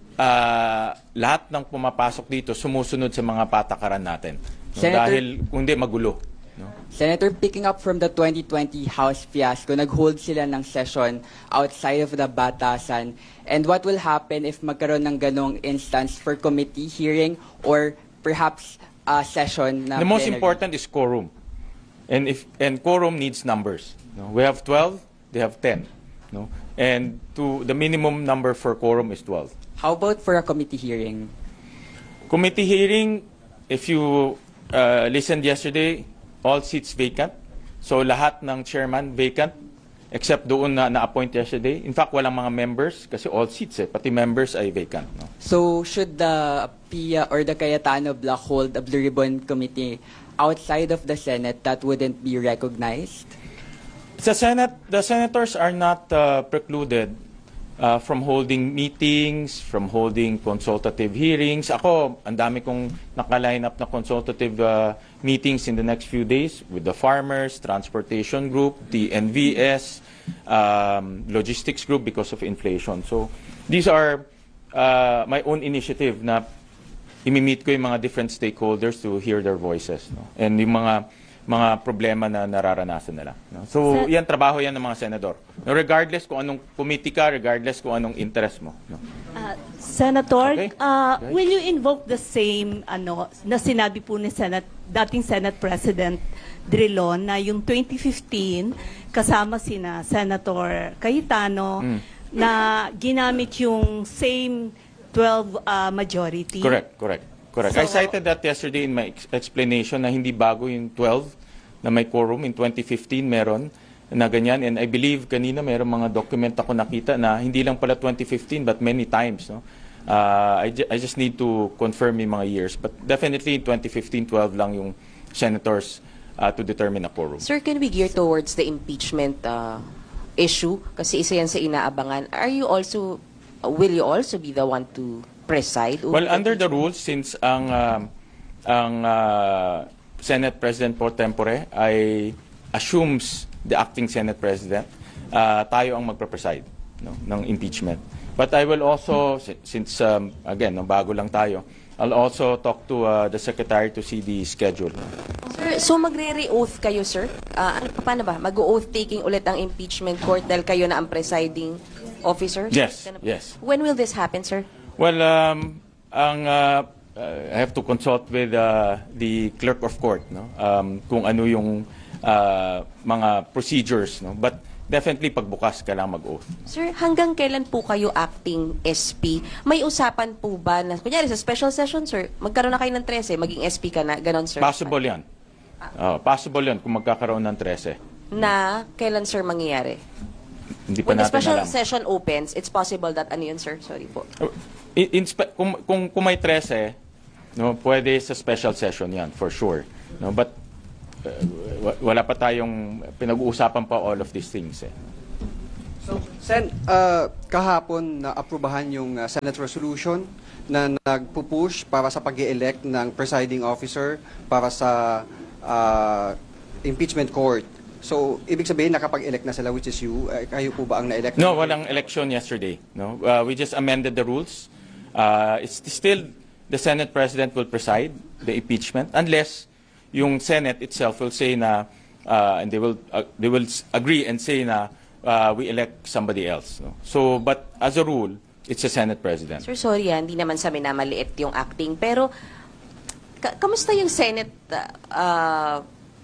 uh, lahat ng pumapasok dito sumusunod sa mga patakaran natin. No? Senator, Dahil kundi magulo. No? Senator, picking up from the twenty twenty House fiasco, nag-hold sila ng session outside of the Batasan. And what will happen if magkaroon ng ganong instance for committee hearing or perhaps a session na The most plenary? important is quorum. And if and quorum needs numbers. No? We have twelve, they have ten. No? And to the minimum number for quorum is twelve. How about for a committee hearing? Committee hearing, if you uh, listened yesterday, all seats vacant. So lahat ng chairman vacant, except doon na na-appoint yesterday. In fact, walang mga members kasi all seats eh, pati members ay vacant. No? So should the P I A or the Cayetano block hold a Blue Ribbon Committee outside of the Senate that wouldn't be recognized? Sa Senate, the senators are not uh, precluded uh, from holding meetings, from holding consultative hearings. Ako, ang dami kong naka-line up na consultative uh, meetings in the next few days with the farmers, transportation group, the N V S, um, logistics group because of inflation. So these are uh, my own initiative na imi-meet ko yung mga different stakeholders to hear their voices. No? And yung mga mga problema na nararanasan nila. No? So, yan, trabaho yan ng mga senador. No, regardless kung anong committee ka, regardless kung anong interest mo. No? Uh, Senator, Okay. uh, Okay. will you invoke the same ano na sinabi po ni Senate, dating Senate President Drilon na yung twenty fifteen kasama sina Senator Cayetano Mm. na ginamit yung same twelve uh, majority? Correct, correct. Correct. So- I cited that yesterday in my ex- explanation na hindi bago yung twelve na may quorum. In twenty fifteen meron na ganyan. And I believe kanina meron mga document ako nakita na hindi lang pala twenty fifteen but many times. No? Uh, I, ju- I just need to confirm yung mga years. But definitely in twenty fifteen, twelve lang yung senators uh, to determine a quorum. Sir, can we gear towards the impeachment uh, issue? Kasi isa yan sa inaabangan. Are you also, uh, will you also be the one to preside? over Well, the under the rules, since ang um, ang uh, Senate President pro tempore ay assumes the acting Senate President, uh, tayo ang magpe-preside no, ng impeachment. But I will also, si- since um, again, no, bago lang tayo, I'll also talk to uh, the Secretary to see the schedule. Sir, so magre-re-oath kayo, sir? Uh, ano, paano ba? Mag-oath taking ulit ang impeachment court dahil kayo na ang presiding officer? Yes, Ganun- yes. When will this happen, sir? Well, um, ang uh, uh, I have to consult with uh, the clerk of court, no? Um, kung ano yung uh, mga procedures, no? But definitely pagbukas kailangan mag-oath. Sir, hanggang kailan po kayo acting S P? May usapan po ba na, kunyari sa special session, sir, magkaroon na kayo ng thirteen, maging S P ka na, ganon, sir? Possible yan. Uh, possible yan kung magkakaroon ng thirteen. na kailan, sir, mangyayari? Hindi pa When the natin special alam. session opens, it's possible that, ano yun, sir? Sorry po. In, in, spe- kung, kung, kung may thirteen, no, pwede sa special session yan, for sure. No, but uh, wa- wala pa tayong pinag-uusapan pa all of these things. Eh. So, Sen, uh, kahapon na aprubahan yung uh, Senate resolution na nagpupush para sa pag-i-elect ng presiding officer para sa uh, impeachment court. So, ibig sabihin nakapag-elect na sila, which is you. Uh, kayo po ba ang na-elect? No, walang election yesterday. No, uh, we just amended the rules. Uh, it's still the Senate President will preside the impeachment unless yung Senate itself will say na uh, and they will uh, they will s- agree and say na uh, we elect somebody else. No? So, but as a rule, it's the Senate President. Sir, sorry, ah, hindi naman sa minamaliit yung acting. Pero, ka- kamusta yung Senate uh,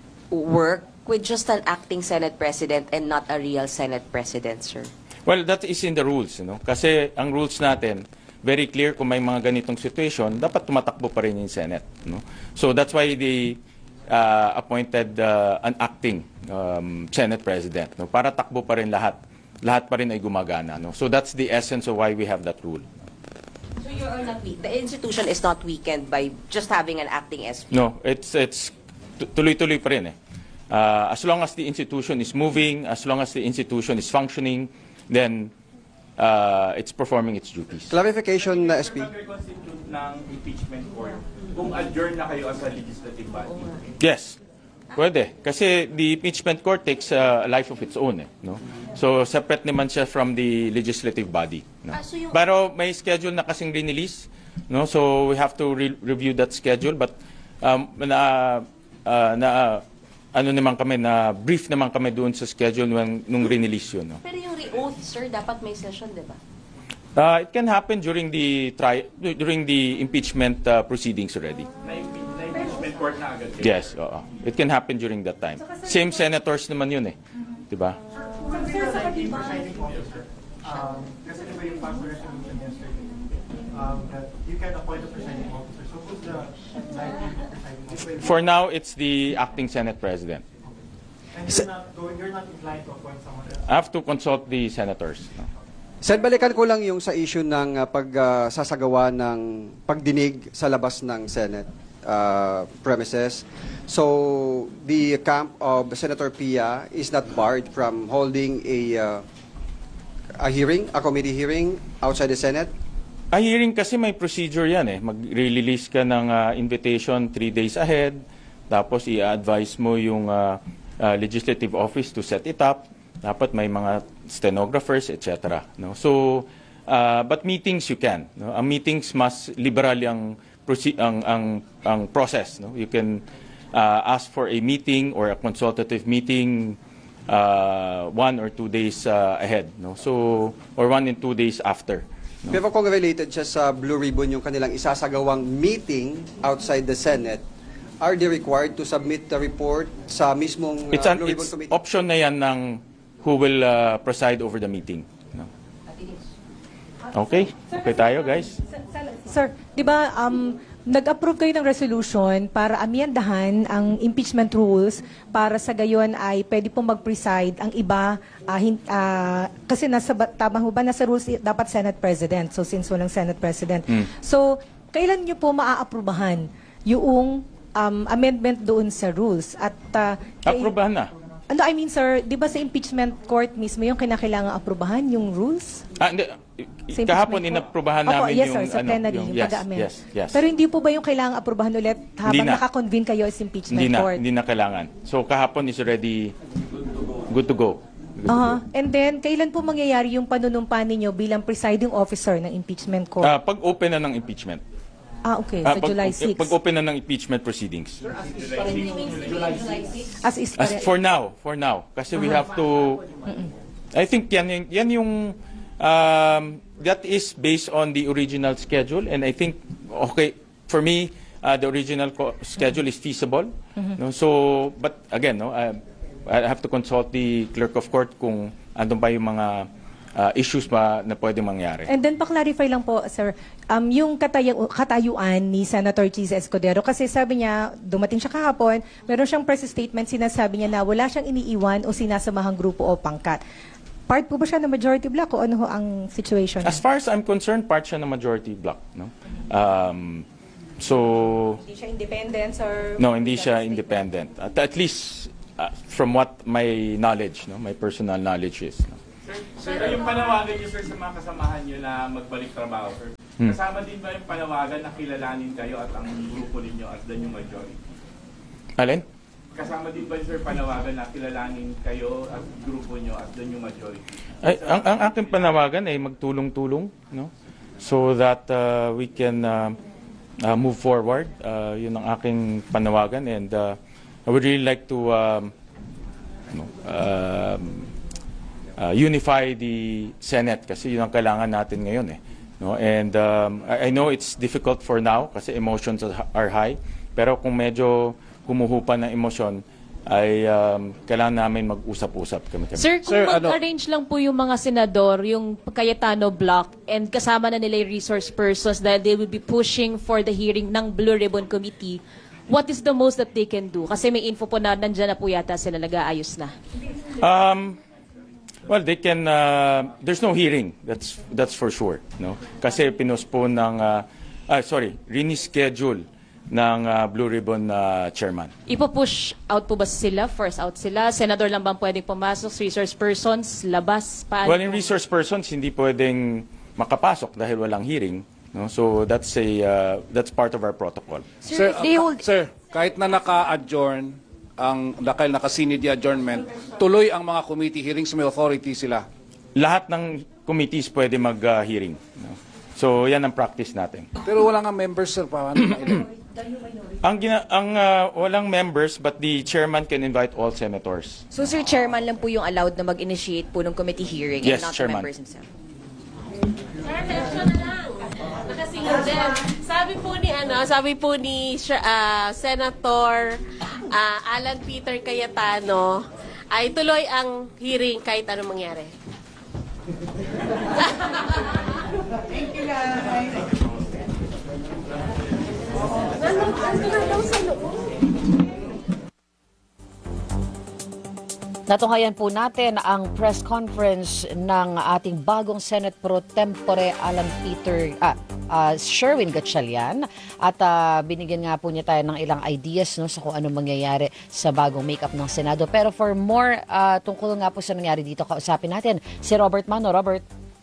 work with just an acting Senate President and not a real Senate President, sir? Well, that is in the rules, you know. Kasi ang rules natin, very clear kung may mga ganitong situation, dapat tumatakbo pa rin yung Senate, no? So that's why they uh, appointed uh, an acting um, Senate President, no? Para takbo pa rin lahat. Lahat pa rin ay gumagana, no? So that's the essence of why we have that rule. So you are not weak. The institution is not weakened by just having an acting S P? No, it's it's tu- tuloy-tuloy pa rin eh. Uh, as long as the institution is moving, as long as the institution is functioning, then uh, it's performing its duties. Clarification na S P. Constitute ng impeachment court kung adjourn na kayo as a legislative body. Yes, pwede. Kasi the impeachment court takes uh, a life of its own. Eh, no? So separate naman siya from the legislative body. No? Ah, so yung- Pero may schedule na kasing release, no? So we have to re- review that schedule. But um, na, uh, na ano naman kami, na brief naman kami doon sa schedule nung, nung re-release yun. No? Pero yung re-oath, sir, dapat may session, di ba? Uh, it can happen during the tri- during the impeachment uh, proceedings already. Na-impeachment court na agad. Yes, oo. It can happen during that time. Same senators naman yun eh. Diba? Sir, sa katiba, Um, kasi diba yung past resolution yesterday, um, that you can appoint a presiding officer. So who's the likely presiding officer? For now, it's the acting Senate President. And you're not, going, you're not inclined to appoint someone else? I have to consult the senators. No? Sen, balikan ko lang yung sa issue ng uh, pagsasagawa ng pagdinig sa labas ng Senate uh, premises. So, the camp of Senator Pia is not barred from holding a uh, a hearing, a committee hearing outside the Senate? A hearing kasi may procedure yan eh. Mag-release ka ng uh, invitation three days ahead, tapos i-advise mo yung uh, uh, legislative office to set it up. Dapat may mga stenographers, et cetera. No? So, uh, but meetings you can. No? Ang meetings mas liberal ang, proce- ang, ang, ang process. No? You can uh, ask for a meeting or a consultative meeting uh, one or two days uh, ahead. No? So, or one and two days after. No? Pero kung related siya sa Blue Ribbon, yung kanilang isasagawang meeting outside the Senate, are they required to submit the report sa mismong uh, It's an Blue Ribbon it's Committee? option na yan ng who will uh, preside over the meeting. No? Okay? Okay tayo, guys? Sir, di ba um, nag-approve kayo ng resolution para amyendahan ang impeachment rules para sa gayon ay pwede pong mag-preside ang iba, ah, hin- ah, kasi nasa, ba- tama ho ba, nasa rules i- dapat Senate President, so since walang Senate President. Hmm. So, kailan nyo po maaaprubahan yung um, amendment doon sa rules? At ah, kay- Aprobahan na. ano, I mean, sir, di ba sa impeachment court mismo yung kinakailangan aprubahan, yung rules? Ah, hindi. Sa Kahapon impeachment inaprubahan court? namin Opo, yes, yung sir, sa ano, plenary, yung, yung yes, pag-amend. yes, yes. Pero hindi po ba yung kailangan aprubahan ulit habang Hindi na. nakakonvene kayo sa impeachment hindi na, court? hindi na kailangan. So kahapon is already good to go. Good to Uh-huh. And then, kailan po mangyayari yung panunumpa ninyo bilang presiding officer ng impeachment go. court? Ah, pag open na ng impeachment. ah, okay. Ah, Sa pag, July sixth. Pag open na ng impeachment proceedings. As is As for now, for now. Kasi we have to, I think yan, yung- yan yung, um, that is based on the original schedule. And I think, okay, for me, uh, the original co- schedule is feasible. Mhm. No? So, but again, no, I, I have to consult the clerk of court kung andun pa yung mga uh, issues pa na pwedeng mangyari. And then pa-clarify lang po, sir, um, yung katayu- katayuan ni Senator Cheese Escudero, kasi sabi niya, dumating siya kahapon, meron siyang press statement, sinasabi niya na wala siyang iniiwan o sinasamahang grupo o pangkat. Part po ba siya ng majority block o ano ho ang situation? As far as I'm concerned, part siya ng majority block. No? Um, so, Hindi siya independent or... no, hindi siya independent. At, at least, uh, from what my knowledge, no, my personal knowledge is. No? Sir, sir, yung panawagan niyo sir sa mga kasamahan niyo na magbalik trabaho, sir, Hmm. kasama din ba yung panawagan na kilalanin kayo at ang grupo ninyo as the new majority? Alin? Kasama din ba sir panawagan na kilalanin kayo at grupo nyo as the new majority? Ay, ang, ang aking panawagan ay magtulong-tulong, no? So that uh, we can uh, uh, move forward. Uh, yun ang aking panawagan, and uh, I would really like to um, no, um, uh, unify the Senate kasi yun ang kailangan natin ngayon eh. No? And um, I, I know it's difficult for now kasi emotions are high, pero kung medyo humuhupa ng emosyon, ay um, kailangan namin mag-usap-usap kami. kami. Sir, kung mag-arrange lang po yung mga senador, yung Cayetano block, and kasama na nila yung resource persons dahil they will be pushing for the hearing ng Blue Ribbon Committee, what is the most that they can do? Kasi may info po na nandyan na po yata sila, nag-aayos na. Um, well, they can, uh, there's no hearing, that's that's for sure. No? Kasi pinospone ng, uh, ah, sorry, reschedule ng uh, Blue Ribbon uh, chairman. Ipo-push out po ba sila? First out sila? Senador lang bang pwedeng pumasok? Resource persons? Labas? Paano? Well, in resource persons, hindi pwedeng makapasok dahil walang hearing. No? So that's a uh, that's part of our protocol. Sir, uh, sir, kahit na naka-adjourn ang dahil naka-C N D adjournment, tuloy ang mga committee hearings, may authority sila. Lahat ng committees pwede mag-hearing. Uh, no? So yan ang practice natin. Pero wala nga members, sir, paano na Ang, gina, ang uh, walang members, but the chairman can invite all senators. So, Sir Chairman lang po yung allowed na mag-initiate po ng committee hearing Yes, and not Chairman. the members themselves? Nakasingil din. Sabi po ni ano, sabi po ni uh, Senator uh, Alan Peter Cayetano ay tuloy ang hearing kahit anong mangyari. Thank you, guys. Natunghayan po natin ang press conference ng ating bagong Senate Pro Tempore Alan Peter ah, uh, Sherwin Gatchalian, at uh, binigyan nga po niya tayo ng ilang ideas no, sa kung ano mangyayari sa bagong makeup ng Senado. Pero for more uh, tungkol nga po sa nangyari dito, kausapin natin si Robert Mano. Robert.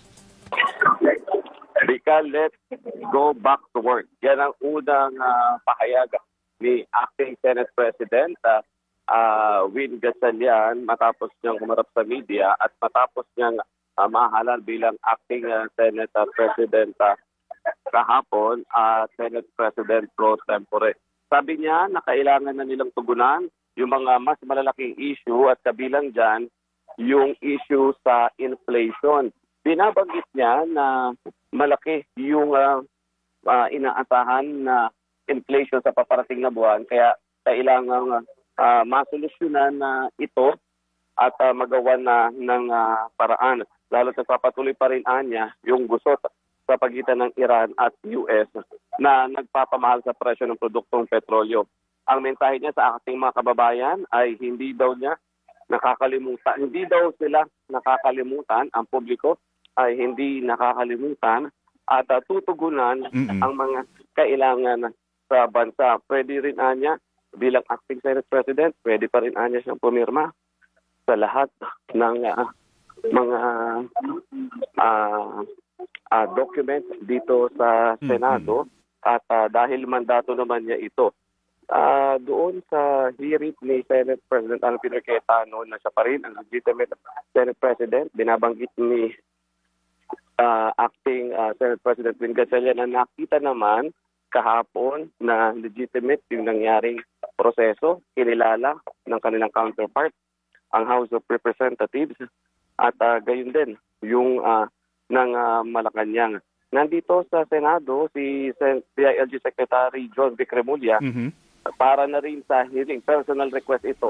Rika, let's go back to work. Yan ang unang uh, pahayag ni Acting Senate President uh, uh, Win Gatchalian matapos niyang kumarap sa media at matapos niyang uh, mahalal bilang Acting uh, Senate uh, President uh, kahapon at uh, Senate President Pro Tempore. Sabi niya na kailangan na nilang tugunan yung mga mas malalaking issue at kabilang dyan yung issue sa inflation. Binabanggit niya na malaki yung uh, uh, inaasahan na inflation sa paparating na buwan, kaya kailangan uh, masolusyonan na uh, ito at uh, magawa na ng uh, paraan. Lalo sa papatuloy pa rin anya yung gusot sa pagitan ng Iran at U S na nagpapamahal sa presyo ng produktong petrolyo. Ang mensahe niya sa ating mga kababayan ay hindi daw niya nakakalimutan, hindi daw sila nakakalimutan, ang publiko ay hindi nakakalimutan at uh, tutugunan mm-hmm. ang mga kailangan sa bansa. Pwede rin anya bilang Acting Senate President, pwede pa rin anya siyang pumirma sa lahat ng uh, mga uh, uh, documents dito sa Senado mm-hmm. at uh, dahil mandato naman niya ito. Uh, doon sa hearing ni Senate President Alan Peter Cayetano na siya pa rin ang legitimate Senate President, binabanggit ni Uh, acting uh, Senate President Win Gatchalian na nakita naman kahapon na legitimate yung nangyaring proseso, kinilala ng kanilang counterpart, ang House of Representatives, at uh, gayon din yung uh, ng uh, Malacanang. Nandito sa Senado si C I L G Secretary John Vic Remulla mm-hmm. para na rin sa hearing. Personal request ito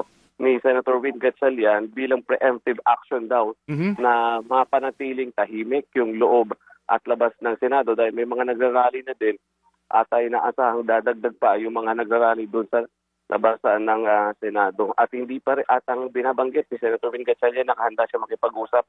ni Senator Win Gatchalian bilang preemptive action daw Mhm. na mapanatiling tahimik yung loob at labas ng Senado dahil may mga nagrarally na din at ay naasahang dadagdag pa yung mga nagrarally doon sa labasan ng ah, Senado. At hindi pa rin at ang binabanggit ni Senator Win Gatchalian, nakahanda siya makipag-usap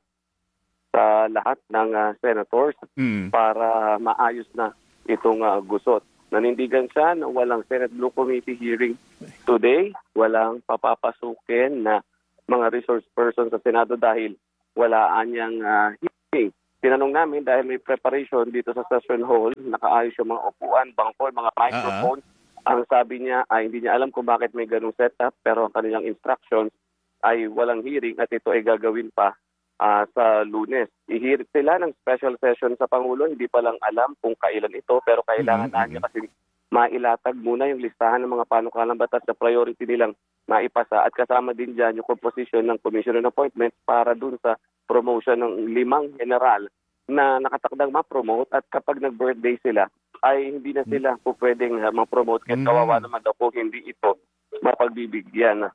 sa lahat ng ah, senators Mm. para maayos na itong ah, gusot. Nanindigan siya na walang Senate Blue Committee hearing today, walang papapasukin na mga resource person sa Senado dahil wala anyang ah, hearing. Tinanong namin dahil may preparation dito sa session hall, nakaayos yung mga upuan, bangko, mga microphone. Ang sabi niya ay hindi niya alam kung bakit may ganung setup pero ang kanilang instructions ay walang hearing at ito ay gagawin pa Ah, sa Lunes. Ihirit sila ng special session sa Pangulo. Hindi pa lang alam kung kailan ito pero kailangan na niya kasi mailatag muna yung listahan ng mga panukalang batas na priority nilang maipasa at kasama din dyan yung composition ng Commission on Appointments para dun sa promotion ng limang general na nakatakdang ma-promote at kapag nag-birthday sila ay hindi na sila po pwedeng uh, ma-promote kahit kawawa naman daw po hindi ito mapagbibigyan.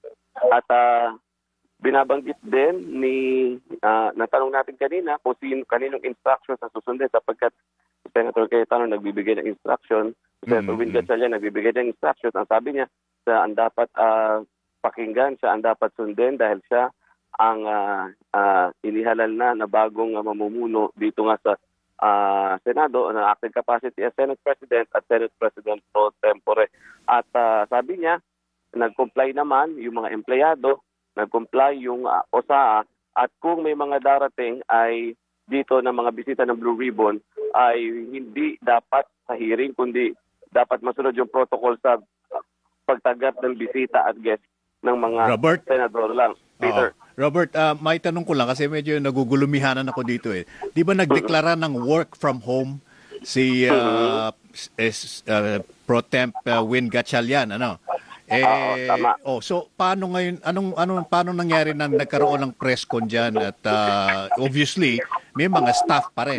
At uh, binabanggit din ni uh, natanong natin kanina kung sino kaninong instructions sa susundin sapagkat Senator Cayetano nagbibigay ng instruction, Senator Win Gatchalian nagbibigay ng instructions. Ang sabi niya, siya ang dapat uh, pakinggan, siya ang dapat sundin dahil siya ang uh, uh, inihalal na na bagong uh, mamumuno dito nga sa uh, Senado na acting capacity as Senate President at Senate President pro tempore. At uh, sabi niya, nag-comply naman yung mga empleyado, nag-comply yung uh, O S A A at kung may mga darating ay dito ng mga bisita ng Blue Ribbon ay hindi dapat sa hearing kundi dapat masunod yung protocol sa uh, pagtanggap ng bisita at guest ng mga Robert? senador lang. Peter. Oo. Robert, uh, may tanong ko lang kasi medyo nagugulumihanan ako dito eh. Di ba nagdeklara ng work from home si uh, s- uh, Pro Temp uh, Win Gatchalian, ano? Eh, Oo, tama. oh, so paano ngayon anong anong paano nangyari nang nagkaroon ng press con diyan at uh, obviously may mga staff pa rin.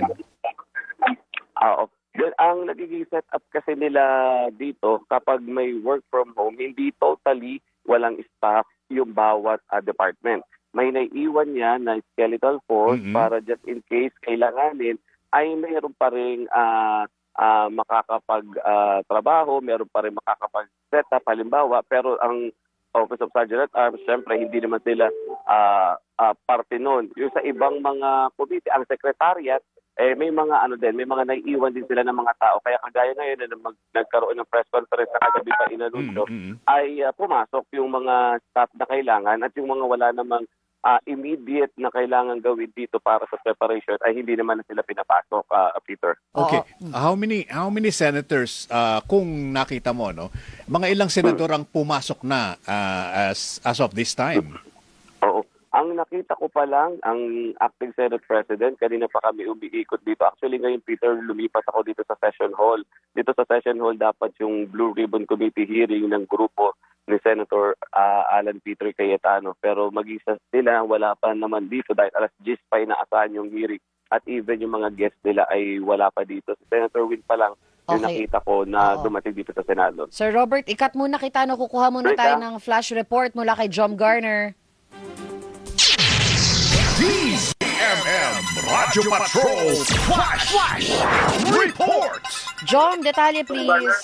Oo. Yun, ang nagiging setup kasi nila dito kapag may work from home, hindi totally walang staff yung bawat uh, department. May naiiwan niya na skeletal force Mhm. para just in case kailanganin ay mayroon pa rin uh, uh, makakapag-trabaho, uh, meron pa rin makakapag-setup halimbawa, pero ang Office of Sergeant at Arms, syempre hindi naman sila uh, uh, parte nun. Yung sa ibang mga committee, ang secretariat, eh, may mga ano din, may mga naiiwan din sila ng mga tao. Kaya kagaya ngayon na mag, nagkaroon ng press conference na kagabi pa inanunsyo, Mm-hmm. ay uh, pumasok yung mga staff na kailangan at yung mga wala namang uh, immediate na kailangan gawin dito para sa preparation ay hindi naman na sila pinapasok, uh, Peter. Okay. How many how many senators uh, kung nakita mo no? Mga ilang senador ang pumasok na uh, as as of this time? Oo. Ang nakita ko pa lang, ang acting Senate President, kanina pa kami umiikot dito. Actually ngayon, Peter, lumipas ako dito sa session hall. Dito sa session hall, dapat yung Blue Ribbon Committee hearing ng grupo ni Senator uh, Alan Peter Cayetano. Pero mag-isa sila, wala pa naman dito dahil alas diyes pa inaasahan yung hearing. At even yung mga guests nila ay wala pa dito. Si Senator Win pa lang yung Okay. nakita ko na Oo. dumating dito sa Senado. Sir Robert, ikat muna kita, no? Kukuha muna Wait, tayo ah. ng flash report mula kay John Garner. D Z M M Radio Patrol Flash Flash Report. John, detalye please.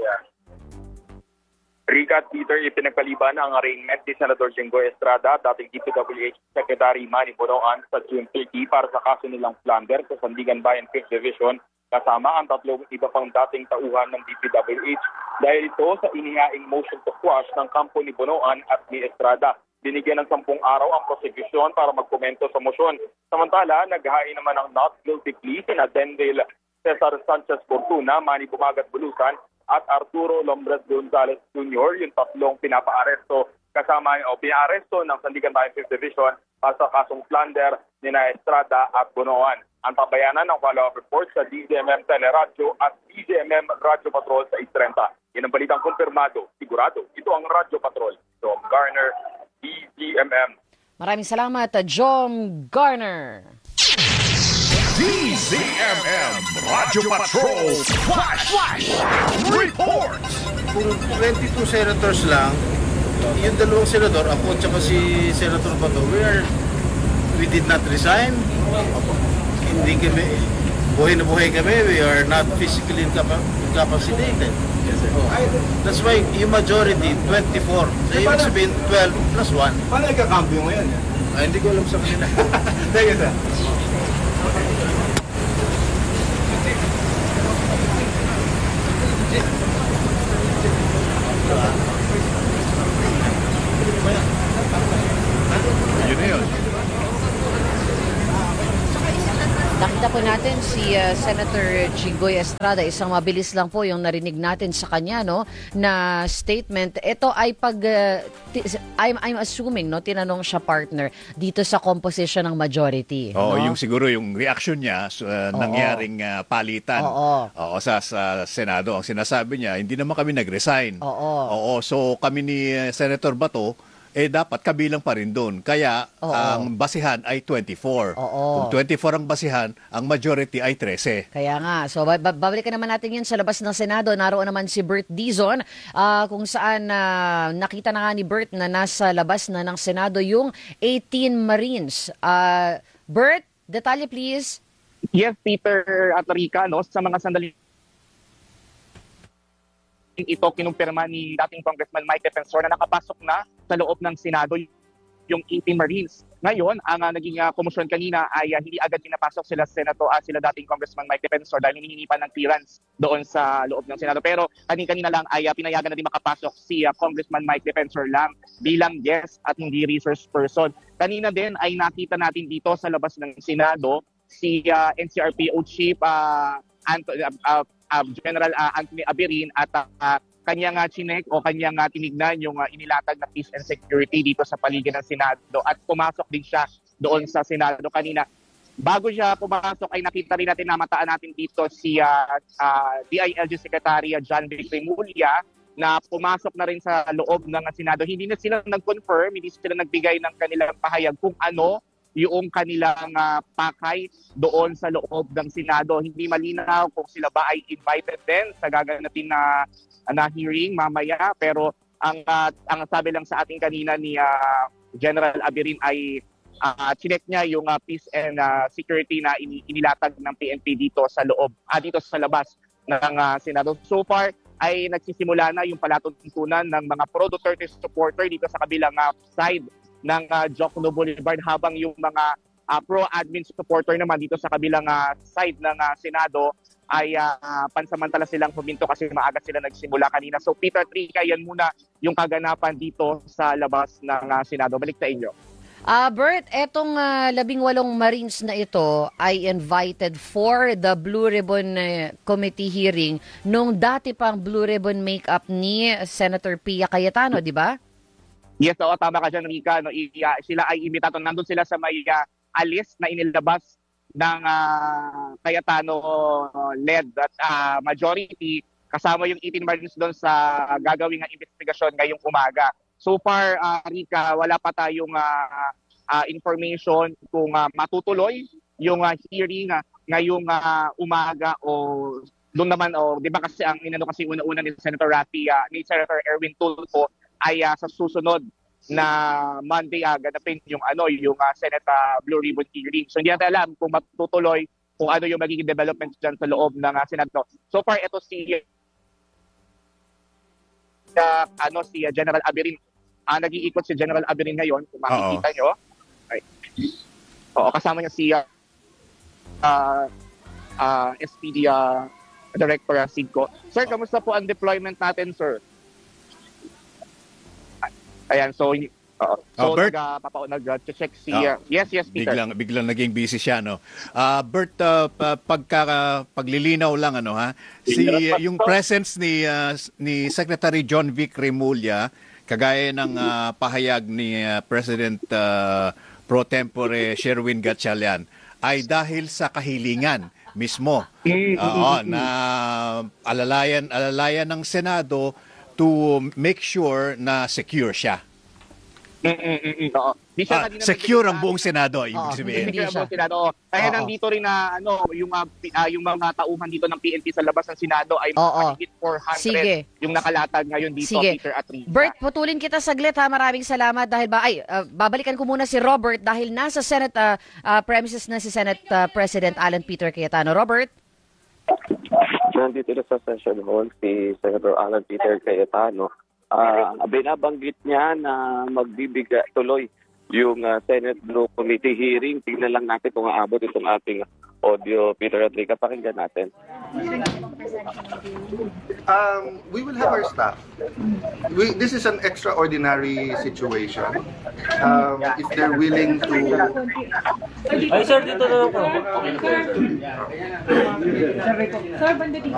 Rica at Peter, ipinagpaliban ang arraignment ni Senator Jinggoy Estrada, dating D P W H Secretary Manny Bonoan sa June thirtieth para sa kaso nilang plunder sa Sandigan Bayan fifth Division kasama ang tatlong iba pang dating tauhan ng D P W H dahil ito sa inihaing motion to quash ng kampo ni Bonoan at ni Estrada. Binigyan ng sampung araw ang prosecution para magkomento sa motion. Samantala, naghain naman ng not guilty plea sina Dendel Cesar Sanchez Fortuna, Manny Bumagat Bulusan at Arturo Lombres Gonzalez Junior, yung tatlong pinapaaresto kasama o pinaaresto ng Sandigan Bayan fifth Division para sa kasong plunder ni na Estrada at Bonoan. Ang tabayanan ng follow-up report sa D Z M M Teleradyo at D Z M M Radio Patrol sa eight thirty. Yan ang balitang kumpirmado, sigurado. Ito ang Radio Patrol. Tom Garner, D Z M M. Maraming salamat, John Garner. D Z M M Radio Patrol Flash Flash Report. Kung twenty-two senators lang, yung dalawang senador, ako at saka si Senator Bato, we are, we did not resign. Hindi kami, buhay na buhay kami, we are not physically incapa- incapacitated. Yes, sir. Oh. That's why yung majority, twenty-four. So, ibig sabihin, twelve plus one. Paano nagkakambyo ngayon? Ah, hindi ko alam sa kanila. Thank you, sir. Yun na yun. Nakita po natin si uh, Senator Jinggoy Estrada, isang mabilis lang po yung narinig natin sa kanya, no, na statement. Ito ay pag, uh, t- I'm, I'm assuming, no, tinanong siya partner dito sa composition ng majority. Oo, no? yung siguro yung reaction niya sa uh, nangyaring uh, palitan Oo. Oo, sa, sa Senado. Ang sinasabi niya, hindi naman kami nag-resign. Oo. Oo, so kami ni uh, Senator Bato, eh dapat kabilang pa rin doon. Kaya Oo. ang basihan ay twenty-four. Oo. Kung twenty-four ang basihan, ang majority ay thirteen. Kaya nga. So, ba- ba- babalikan naman natin yun sa labas ng Senado. Naroon naman si Bert Dizon, ah, kung saan ah, nakita na nga ni Bert na nasa labas na ng Senado yung eighteen Marines. Ah, Bert, detalye please. Yes, Peter at Rica, no, sa mga sandali ito kinumpirma ni dating Congressman Mike Defensor na nakapasok na sa loob ng Senado yung eighteen Marines. Ngayon, ang uh, naging uh, komosyon kanina ay uh, hindi agad pinapasok sila Senator, uh, sila dating Congressman Mike Defensor dahil hinihingi pa ng clearance doon sa loob ng Senado. Pero kanina-kanina lang ay uh, pinayagan na din makapasok si uh, Congressman Mike Defensor lang bilang guest at hindi resource person. Kanina din ay nakita natin dito sa labas ng Senado si uh, N C R P O Chief uh, Anto- uh, uh, Uh, General uh, Anthony Abirin at uh, kanyang uh, chinek o kanyang uh, tinignan yung uh, inilatag na peace and security dito sa paligid ng Senado at pumasok din siya doon sa Senado kanina. Bago siya pumasok ay nakita rin natin, namataan natin dito si uh, uh, D I L G Secretary John Vic Remulla na pumasok na rin sa loob ng Senado. Hindi na sila nag-confirm, hindi sila nagbigay ng kanilang pahayag kung ano yung kanilang uh, pakay doon sa loob ng Senado. Hindi malinaw kung sila ba ay invited din sa gaganatin na, na hearing mamaya. Pero ang, uh, ang sabi lang sa ating kanina ni uh, General Abirin ay uh, chinek niya yung uh, peace and uh, security na inilatag ng P N P dito sa loob, ah, dito sa labas ng uh, Senado. So far, ay nagsisimula na yung palatuntunan ng mga pro-Duterte supporter dito sa kabilang uh, side ng uh, Jocno Boulevard habang yung mga uh, pro-admin supporter naman dito sa kabilang uh, side ng uh, Senado ay uh, pansamantala silang huminto kasi maaga sila nagsimula kanina. So Peter Trica, yan muna yung kaganapan dito sa labas ng uh, Senado. Balik sa inyo. Ah, Bert, etong uh, labing walong Marines na ito ay invited for the Blue Ribbon uh, Committee hearing nung dati pang Blue Ribbon makeup ni Senator Pia Cayetano, di ba? Yes, oo, tama ka dyan, Rica. No, i- uh, sila ay imbitato. Nandun sila sa may uh, alis na inilabas ng uh, Cayetano-led at uh, majority. Kasama yung eighteen Marines doon sa gagawing uh, investigasyon ngayong umaga. So far, uh, Rica, wala pa tayong uh, uh, information kung uh, matutuloy yung uh, hearing uh, ngayong uh, umaga o doon naman, o, di ba kasi ang inano kasi una-una ni Senator Rafi, uh, ni Senator Erwin Tulfo, ay uh, sa susunod na Monday uh, ganapin yung ano yung uh, Senate uh, Blue Ribbon hearing. So hindi natin alam kung matutuloy kung ano yung magiging developments dyan sa loob ng uh, Senado. So far ito si uh, ano si uh, General Abirin. Uh, nag-iikot si General Abirin ngayon kung makikita nyo. Ay. Oo, kasama niya si uh, uh, uh, S P D uh, Director uh, Sigco. Sir, kamusta po ang deployment natin, sir? Ayan, so, uh, so Oh, Bert? nag, uh, nag-check si, Oh, uh, yes, yes, Peter. Biglang, biglang naging busy siya, no? Ah, Bert, uh, pa- pagka, paglilinaw lang, ano, ha? Si, yung presence ni, uh, ni Secretary John Vic Remulla, kagaya ng uh, pahayag ni uh, President uh, Pro Tempore Sherwin Gatchalian, ay dahil sa kahilingan mismo Oo, na alalayan, alalayan ng Senado to make sure na secure siya. Mm-mm-mm. Oo. Di siya Ah, kanina secure nagbigay ang na- buong Senado, ibig Oo, sabihin. hindi Secure ang siya. buong Senado. Kaya Oo. nandito rin na ano, yung ah, pi- ah, yung mga tauhan dito ng P N P sa labas ng Senado ay Oo. mahigit four hundred Sige. yung nakalatag ngayon dito, Sige. Peter at Rita. Bert, putulin kita saglit ha. Maraming salamat dahil ba ay uh, babalikan ko muna si Robert dahil nasa Senate uh, uh, premises na si Senate uh, President Alan Peter Cayetano. Robert? Nandito na sa session hall si Senator Alan Peter Cayetano. Ah, binabanggit niya na magbibigay tuloy yung ah, Senate Blue Committee hearing. Tingnan lang natin kung aabot itong ating audio. Peter Rodriga, pakinggan natin. Um, we will have our staff. We, this is an extraordinary situation. Um, if they're willing to... Ay, sir, dito na ako. Okay. Sir, bandito.